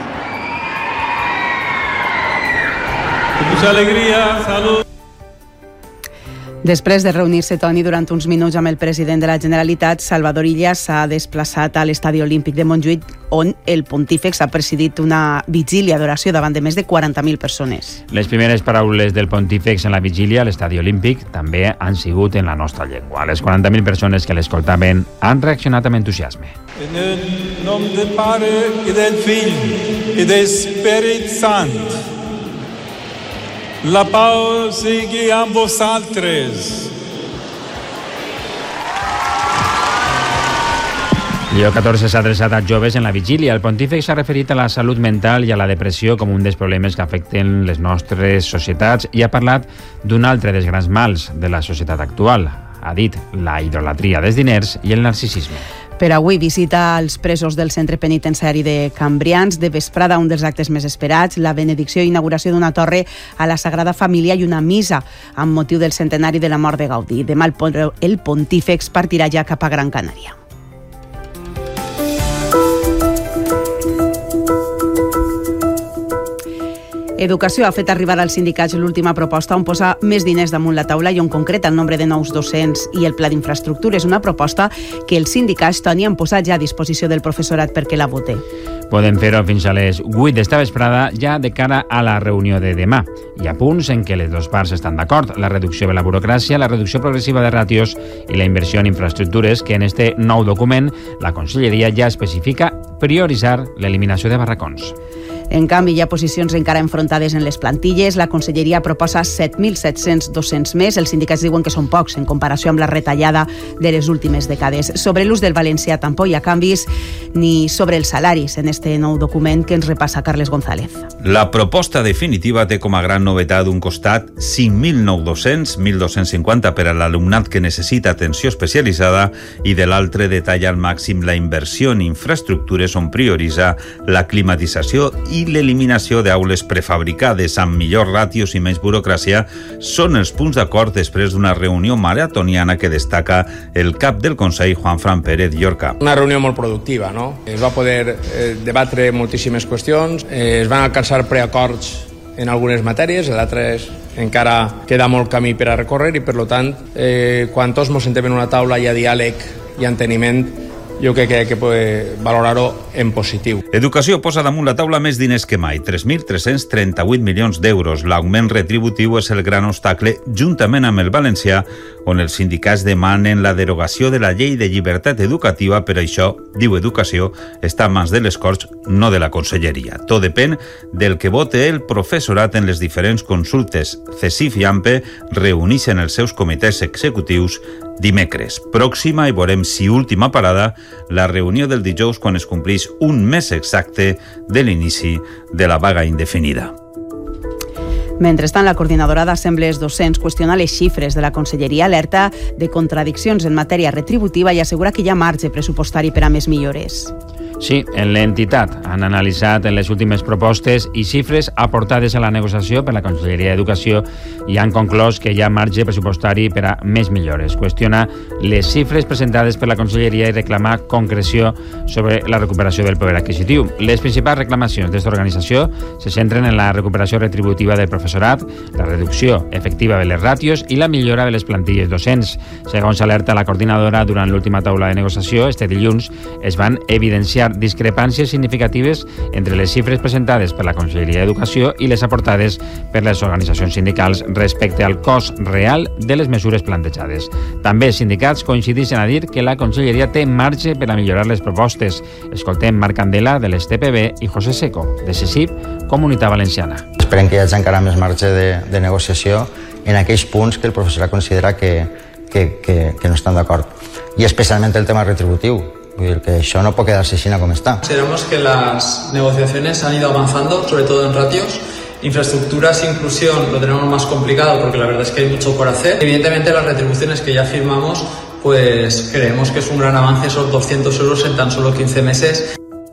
Con mucha alegría, salud! Després de reunir-se, Toni, durant uns minuts amb el president de la Generalitat, Salvador Illa s'ha desplaçat a l'Estadi Olímpic de Montjuïc, on el pontífex ha presidit una vigília d'oració davant de més de 40.000 persones. Les primeres paraules del pontífex en la vigília a l'Estadi Olímpic també han sigut en la nostra llengua. Les 40.000 persones que l'escoltaven han reaccionat amb entusiasme. En el nom del Pare i del Fill i del Espírit Sant, la pau sigui amb vosaltres. Lleó XIV s'ha adreçat als joves en la vigília. El pontífex s'ha referit a la salut mental i a la depressió com un dels problemes que afecten les nostres societats i ha parlat d'un altre dels grans mals de la societat actual. Ha dit la idolatria dels diners i el narcisisme. Per avui visita als presos del centre penitenciari de Cambrians. De vesprada, un dels actes més esperats, la benedicció i inauguració d'una torre a la Sagrada Família i una missa amb motiu del centenari de la mort de Gaudí. Demà el pontífex partirà ja cap a Gran Canària. Educació ha fet arribar als sindicats l'última proposta on posa més diners damunt la taula i on concreta el nombre de nous docents i el pla d'infraestructures, una proposta que els sindicats, Toni, han posat ja a disposició del professorat perquè la vote. Poden fer-ho fins a les 8 d'esta vesprada, ja de cara a la reunió de demà. Hi ha punts en què les dues parts estan d'acord: la reducció de la burocràcia, la reducció progressiva de ràtios i la inversió en infraestructures, que en este nou document la Conselleria ja especifica prioritzar l'eliminació de barracons. En canvi, hi ha posicions encara enfrontades en les plantilles. La Conselleria proposa 7.700 docents més. Els sindicats diuen que són pocs en comparació amb la retallada de les últimes dècades. Sobre l'ús del valencià tampoc hi ha canvis, ni sobre els salaris en este nou document que ens repassa Carles González. La proposta definitiva té com a gran novetat d'un costat 5.000 nous docents, 1.250 per a l'alumnat que necessita atenció especialitzada, i de l'altre detalla al màxim la inversió en infraestructures on prioritza la climatització i l'eliminació d'aules prefabricades amb millors ràtios i menys burocràcia. Són els punts d'acord després d'una reunió maratoniana que destaca el cap del Consell, Juan Fran Pérez Llorca. Una reunió molt productiva, no? Es va poder debatre moltíssimes qüestions, es van alcançar preacords en algunes matèries, en altres encara queda molt camí per a recórrer i, per tant, quan tots ens sentem en una taula hi ha diàleg i enteniment. Jo crec que pot valorar-ho en positiu. Educació posa damunt la taula més diners que mai, 3.338 milions d'euros. L'augment retributiu és el gran obstacle, juntament amb el valencià, on els sindicats demanen la derogació de la llei de llibertat educativa. Per això, diu Educació, està a mans de les Corts, no de la Conselleria. Tot depèn del que vote el professorat en les diferents consultes. CESIF i AMPE reuneixen els seus comitès executius dimecres. Pròxima, i veurem si última parada, la reunió del dijous quan es complís un mes exacte de l'inici de la vaga indefinida. Mentrestant, la coordinadora d'assemblees docents qüestiona les xifres de la Conselleria, alerta de contradiccions en matèria retributiva i assegura que hi ha marge pressupostari per a més millores. Sí, en l'entitat han analitzat les últimes propostes i xifres aportades a la negociació per la Conselleria d'Educació i han conclòs que hi ha marge pressupostari per a més millores. Qüestiona les xifres presentades per la Conselleria i reclamar concreció sobre la recuperació del poder adquisitiu. Les principals reclamacions d'esta organització se centren en la recuperació retributiva del professorat, la reducció efectiva de les ràtios i la millora de les plantilles docents. Segons alerta la coordinadora, durant l'última taula de negociació, este dilluns, es van evidenciar discrepàncies significatives entre les xifres presentades per la Conselleria d'Educació i les aportades per les organitzacions sindicals respecte al cost real de les mesures plantejades. També els sindicats coincideixen a dir que la Conselleria té marge per a millorar les propostes. Escoltem Marc Candela, de l'STPB, i José Seco, de CECIP, Comunitat Valenciana. Esperem que hi hagi encara més marge de negociació en aquells punts que el professorat considera que no estan d'acord. I especialment el tema retributiu. Que això no puede quedarse China como está. Consideramos que las negociaciones han ido avanzando, sobre todo en ratios. Infraestructuras e inclusión lo tenemos más complicado porque la verdad es que hay mucho por hacer. Evidentemente las retribuciones que ya firmamos, pues creemos que es un gran avance, esos 200 euros en tan solo 15 meses.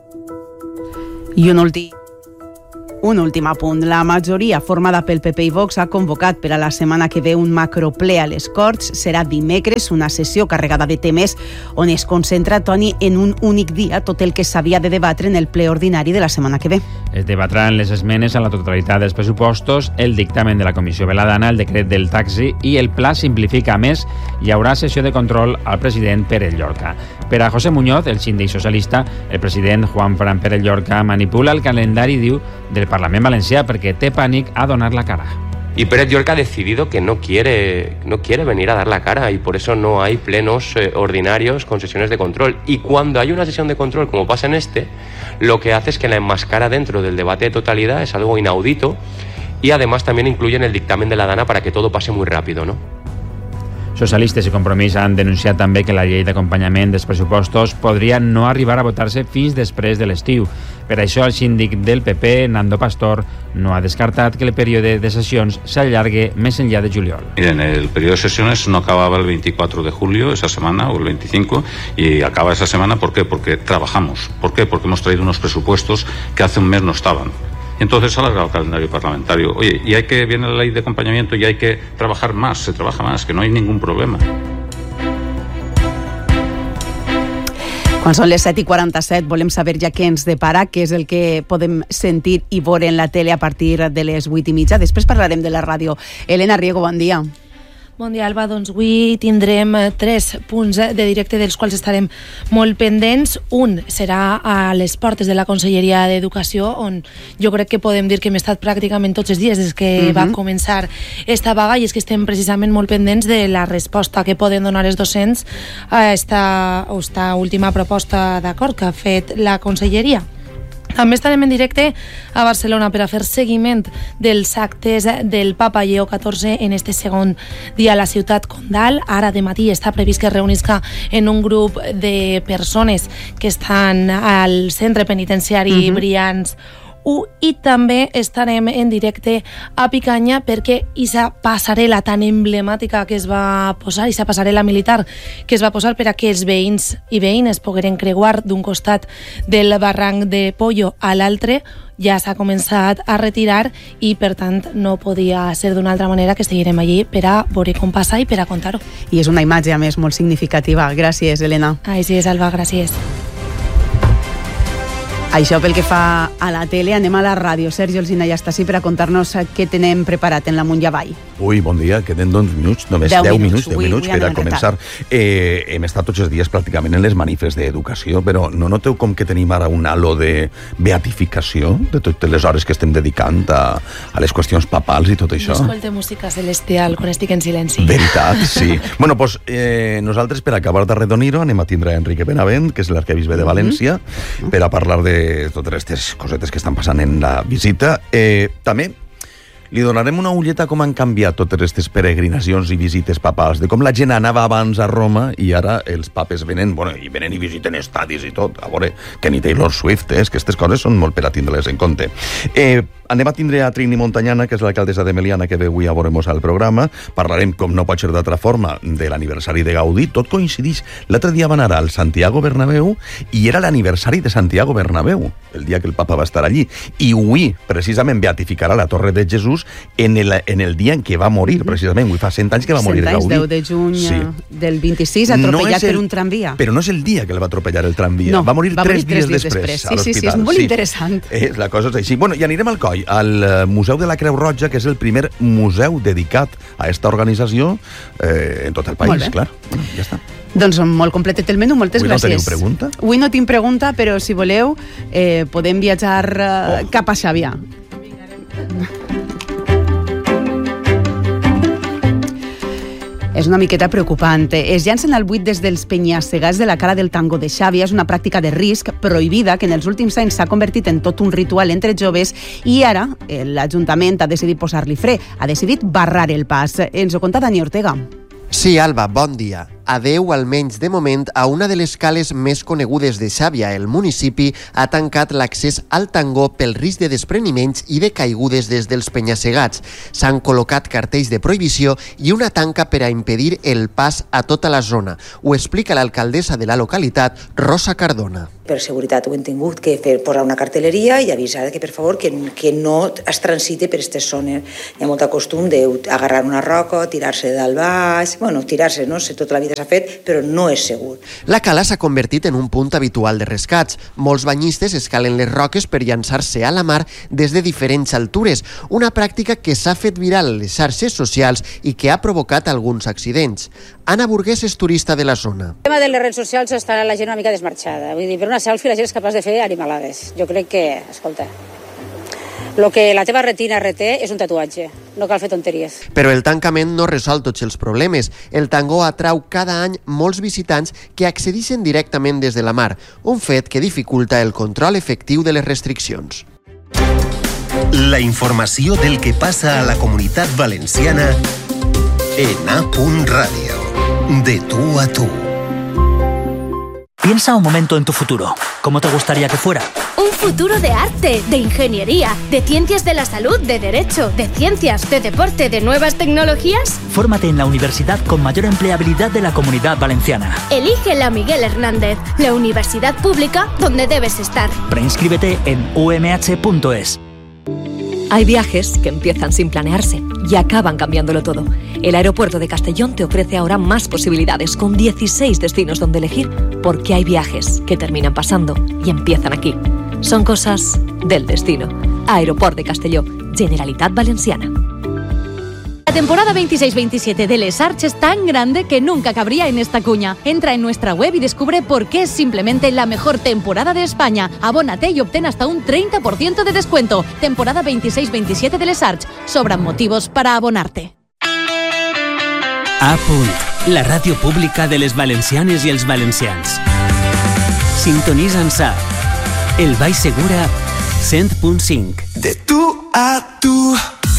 I un últim apunt. La majoria formada pel PP i Vox ha convocat per a la setmana que ve un macrople a les Corts. Serà dimecres una sessió carregada de temes on es concentra, Toni, en un únic dia tot el que s'havia de debatre en el ple ordinari de la setmana que ve. Es debatran les esmenes a la totalitat dels pressupostos, el dictamen de la Comissió Veladana, el decret del taxi i el pla simplifica. A més, hi haurà sessió de control al president Pere Llorca. Per a José Muñoz, el síndic socialista, el president Juan Fran Pere Llorca manipula el calendari, diu, del Parlament Valencià perquè té pànic a donar la cara. Y Pérez Llorca ha decidido que no quiere venir a dar la cara y por eso no hay plenos ordinarios con sesiones de control. Y cuando hay una sesión de control, como pasa en este, lo que hace es que la enmascara dentro del debate de totalidad, es algo inaudito, y además también incluyen el dictamen de la Dana para que todo pase muy rápido, ¿no? Socialistes i Compromís han denunciat també que la llei d'acompanyament dels pressupostos podria no arribar a votar-se fins després de l'estiu. Per això el síndic del PP, Nando Pastor, no ha descartat que el període de sessions s'allargue més enllà de juliol. Miren, el periodo de sesiones no acababa el 24 de julio, esa semana, o el 25, y acaba esa semana. ¿Por qué? Porque trabajamos. ¿Por qué? Porque hemos traído unos presupuestos que hace un mes no estaban. Entonces se ha alargado el calendario parlamentario. Oye, y viene la ley de acompañamiento y hay que trabajar más, se trabaja más, que no hay ningún problema. Quan són les 7:47 volem saber ja què ens depara, què és el que podem sentir i veure en la tele a partir de les 8:30. Després parlarem de la ràdio. Elena Riego, bon dia. Bon dia, Alba. Doncs avui tindrem 3 punts de directe dels quals estarem molt pendents. Un serà a les portes de la Conselleria d'Educació, on jo crec que podem dir que hem estat pràcticament tots els dies des que va començar esta vaga, i és que estem precisament molt pendents de la resposta que poden donar els docents a esta última proposta d'acord que ha fet la Conselleria. També estarem en directe a Barcelona per a fer seguiment dels actes del Papa Lleó XIV en este segon dia a la ciutat condal. Ara de matí està previst que es reunisca en un grup de persones que estan al centre penitenciari Brians 1, i també estarem en directe a Picanya perquè aquesta passarel·la tan emblemàtica que es va posar, aquesta passarel·la militar que es va posar per a que els veïns i veïnes pogueren creuar d'un costat del barranc de Pollo a l'altre, ja s'ha començat a retirar i per tant no podia ser d'una altra manera que estiguérem allí per a veure com passa i per a contar-ho. I és una imatge a més molt significativa. Gràcies, Elena. Així és, Alba, gràcies. Això pel que fa a la tele. Anem a la ràdio. Sergio Alsina ja està així per a contar-nos què tenem preparat en l'Amunt i Avall. Ui, bon dia, queden 2 minuts, només 10 minuts per a començar. Hem estat tots els dies pràcticament en les manifes d'educació, però no noteu com que tenim ara un halo de beatificació de totes les hores que estem dedicant a les qüestions papals i tot això? No escolte música celestial quan estic en silenci. Veritat, sí. Bueno, doncs nosaltres, per acabar d'arredonir-ho, anem a tindre Enrique Benavent, que és l'arquebisbe de València, per a parlar de totes aquestes cosetes que estan passant en la visita. També li donarem una ulleta com han canviat totes aquestes peregrinacions i visites papals, de com la gent anava abans a Roma i ara els papes venen i visiten estadis i tot. A veure, que ni Taylor Swift, que aquestes coses són molt per a tindre-les en compte. Anem a tindre a Trini Montañana, que és l'alcaldessa de Meliana, que ve avui a veure-mos al programa. Parlarem, com no pot ser d'altra forma, de l'aniversari de Gaudí. Tot coincideix. L'altre dia van anar al Santiago Bernabéu i era l'aniversari de Santiago Bernabéu, el dia que el papa va estar allí. I avui, precisament, beatificarà la Torre de Jesús en el dia en què va morir, precisament. Avui fa 100 anys que va morir Gaudí. 10 de juny del 26, atropellat per un tramvia. Però no és el dia que el va atropellar el tramvia. No, va morir 3 dies després. Sí, és molt interessant. La cosa és així. Bueno, i anirem al coll, al Museu de la Creu Roja, que és el primer museu dedicat a aquesta organització en tot el país, clar. Ja està. Doncs molt completet el menú, moltes gràcies. Avui no teniu pregunta? Avui no tinc pregunta, però si voleu podem viatjar cap a Xàbia. És una miqueta preocupant. Es llancen al buit des dels penya-segats de la Cala del Tango de Xàbia. És una pràctica de risc prohibida que en els últims anys s'ha convertit en tot un ritual entre joves i ara l'Ajuntament ha decidit posar-li fre. Ha decidit barrar el pas. Ens ho conta Dani Ortega. Sí, Alba, bon dia. Adeu, almenys de moment, a una de les cales més conegudes de Xàbia. El municipi ha tancat l'accés al tango pel risc de despreniments i de caigudes des dels penya-segats. S'han col·locat cartells de prohibició i una tanca per a impedir el pas a tota la zona. Ho explica l'alcaldessa de la localitat, Rosa Cardona. Per seguretat ho hem tingut que posar una cartelleria i avisar que, per favor, que no es transite per aquestes zones. Hi ha molt costum d'agarrar una roca, tirar-se dalt baix, tirar-se, no sé, tota la vida s'ha fet, però no és segur. La cala s'ha convertit en un punt habitual de rescats. Molts banyistes escalen les roques per llançar-se a la mar des de diferents altures, una pràctica que s'ha fet viral a les xarxes socials i que ha provocat alguns accidents. Anna Burgués és turista de la zona. El tema de les redes socials està la gent una mica desmarxada. Vull dir, per una selfie la gent és capaç de fer animalades. Jo crec que, escolta, el que la teva retina reté és un tatuatge, no cal fer tonteries. Però el tancament no resol tots els problemes. El tango atrau cada any molts visitants que accedeixen directament des de la mar, un fet que dificulta el control efectiu de les restriccions. La informació del que passa a la Comunitat Valenciana en A. Radio. De tú a tú. Piensa un momento en tu futuro. ¿Cómo te gustaría que fuera? Un futuro de arte, de ingeniería, de ciencias de la salud, de derecho, de ciencias, de deporte, de nuevas tecnologías. Fórmate en la universidad con mayor empleabilidad de la Comunidad Valenciana. Elige la Miguel Hernández, la universidad pública donde debes estar. Preinscríbete en umh.es. Hay viajes que empiezan sin planearse y acaban cambiándolo todo. El aeropuerto de Castellón te ofrece ahora más posibilidades, con 16 destinos donde elegir, porque hay viajes que terminan pasando y empiezan aquí. Son cosas del destino. Aeroport de Castelló, Generalitat Valenciana. La temporada 26-27 de Les Arts es tan grande que nunca cabría en esta cuña. Entra en nuestra web y descubre por qué es simplemente la mejor temporada de España. Abónate y obtén hasta un 30% de descuento. Temporada 26-27 de Les Arts. Sobran motivos para abonarte. A. La ràdio pública de les valencianes i els valencians. Sintonitza'ns a El Baix Segura 100.5. De tú a tú.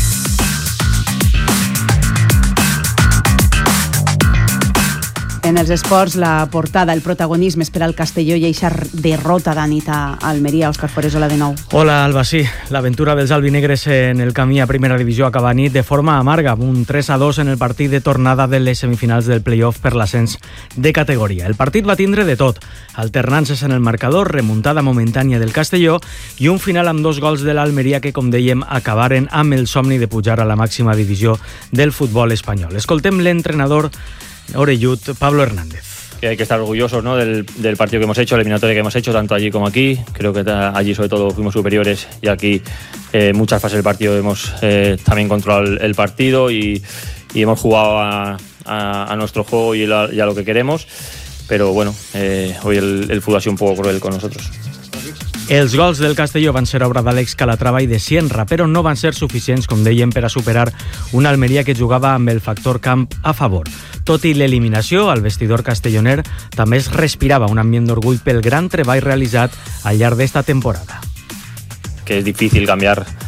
En els esports, la portada, el protagonisme és per al Castelló i eixa derrota d'Anit a Almeria. Òscar Foresola de nou. Hola, Alba, sí. L'aventura dels albinegres en el camí a primera divisió acaba nit de forma amarga, amb un 3-2 en el partit de tornada de les semifinals del play-off per l'ascens de categoria. El partit va tindre de tot, alternances en el marcador, remuntada momentània del Castelló i un final amb 2 gols de l'Almeria que, com dèiem, acabaren amb el somni de pujar a la màxima divisió del futbol espanyol. Escoltem l'entrenador orellut Pablo Hernández. Que hay que estar orgullosos, ¿no?, del partido que hemos hecho, la eliminatoria que hemos hecho, tanto allí como aquí. Creo que allí sobre todo fuimos superiores y aquí muchas fases del partido hemos también controlado el partido y hemos jugado a nuestro juego y a lo que queremos. Pero bueno, hoy el fútbol ha sido un poco cruel con nosotros. Els gols del Castelló van ser obra d'Àlex Calatrava i de Sienra, però no van ser suficients, com dèiem, per a superar una Almeria que jugava amb el factor camp a favor. Tot i l'eliminació, al vestidor castelloner també es respirava un ambient d'orgull pel gran treball realitzat al llarg d'esta temporada. Que es difícil cambiar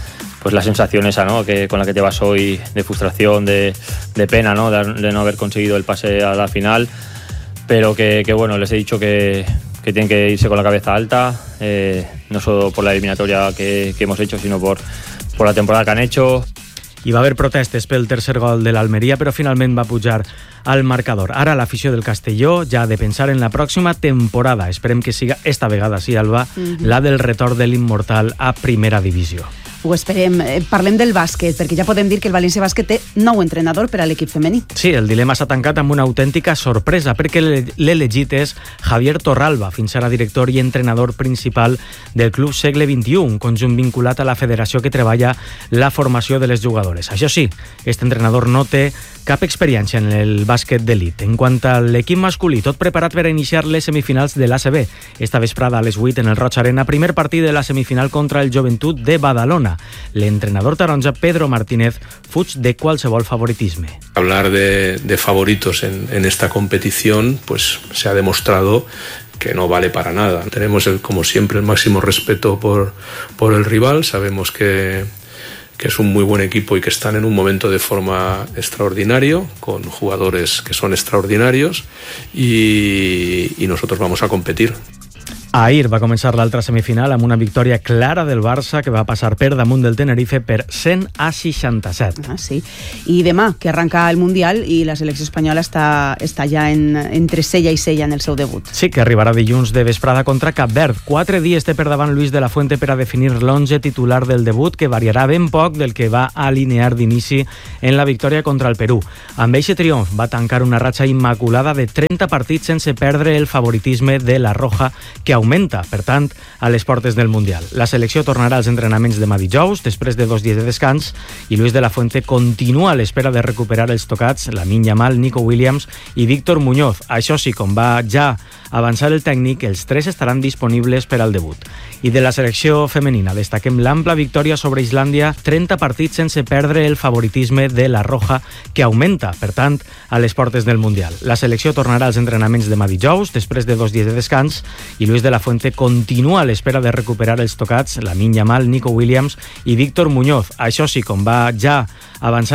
pues la sensación esa, ¿no? Con la que te vas hoy, de frustración, de pena, ¿no? De no haber conseguido el pase a la final, pero que bueno, les he dicho que tienen que irse con la cabeza alta, no solo por la eliminatoria que hemos hecho, sino por la temporada que han hecho. Hi va haver protestes pel tercer gol de l'Almeria, però finalment va pujar al marcador. Ara l'afició del Castelló ja ha de pensar en la pròxima temporada. Esperem que siga, esta vegada sí, Alba, la del retorn de l'Immortal a primera divisió. Ho esperem. Parlem del bàsquet, perquè ja podem dir que el València Bàsquet té nou entrenador per a l'equip femení. Sí, el dilema s'ha tancat amb una autèntica sorpresa, perquè l'elegit és Javier Torralba, fins ara director i entrenador principal del Club Segle XXI, un conjunt vinculat a la federació que treballa la formació de les jugadores. Això sí, aquest entrenador no té cap experiència en el bàsquet d'elit. En quant a l'equip masculí, tot preparat per a iniciar les semifinals de l'ACB. Esta vesprada a les 8 en el Roig Arena, primer partit de la semifinal contra el Joventut de Badalona. L'entrenador taronja Pedro Martínez fuig de qualsevol favoritisme. Hablar de favoritos en esta competición, pues se ha demostrado que no vale para nada. Tenemos, como siempre, el máximo respeto por el rival. Sabemos que es un muy buen equipo y que están en un momento de forma extraordinario, con jugadores que son extraordinarios, y nosotros vamos a competir. Ahir va començar l'altra semifinal amb una victòria clara del Barça que va passar per damunt del Tenerife per 100-67. Sí. I demà, que arranca el Mundial i la selecció espanyola està ja entre cella i cella en el seu debut. Sí, que arribarà dilluns de vesprada contra Cap Verd. 4 dies té per davant Luis de la Fuente per a definir l'11 titular del debut, que variarà ben poc del que va alinear d'inici en la victòria contra el Perú. Amb eixe triomf va tancar una ratxa immaculada de 30 partits sense perdre el favoritisme de la Roja, que augmenta, per tant, a les portes del Mundial. La selecció tornarà als entrenaments demà dijous, després de 2 dies de descans, i Luis de la Fuente continua a l'espera de recuperar els tocats Lamine Yamal, Nico Williams i Víctor Muñoz. Això sí, com va ja avançar el tècnic, els 3 estaran disponibles per al debut. I de la selecció femenina destaquem l'ampla victòria sobre Islàndia, 30 partits sense perdre el favoritisme de la Roja, que augmenta, per tant, a les portes del Mundial. La selecció tornarà als entrenaments demà dijous, després de 2 dies de descans, i Luis de la Fuente continua a l'espera de recuperar els tocats Lamine Yamal, Nico Williams i Víctor Muñoz. Això sí, com va ja avançar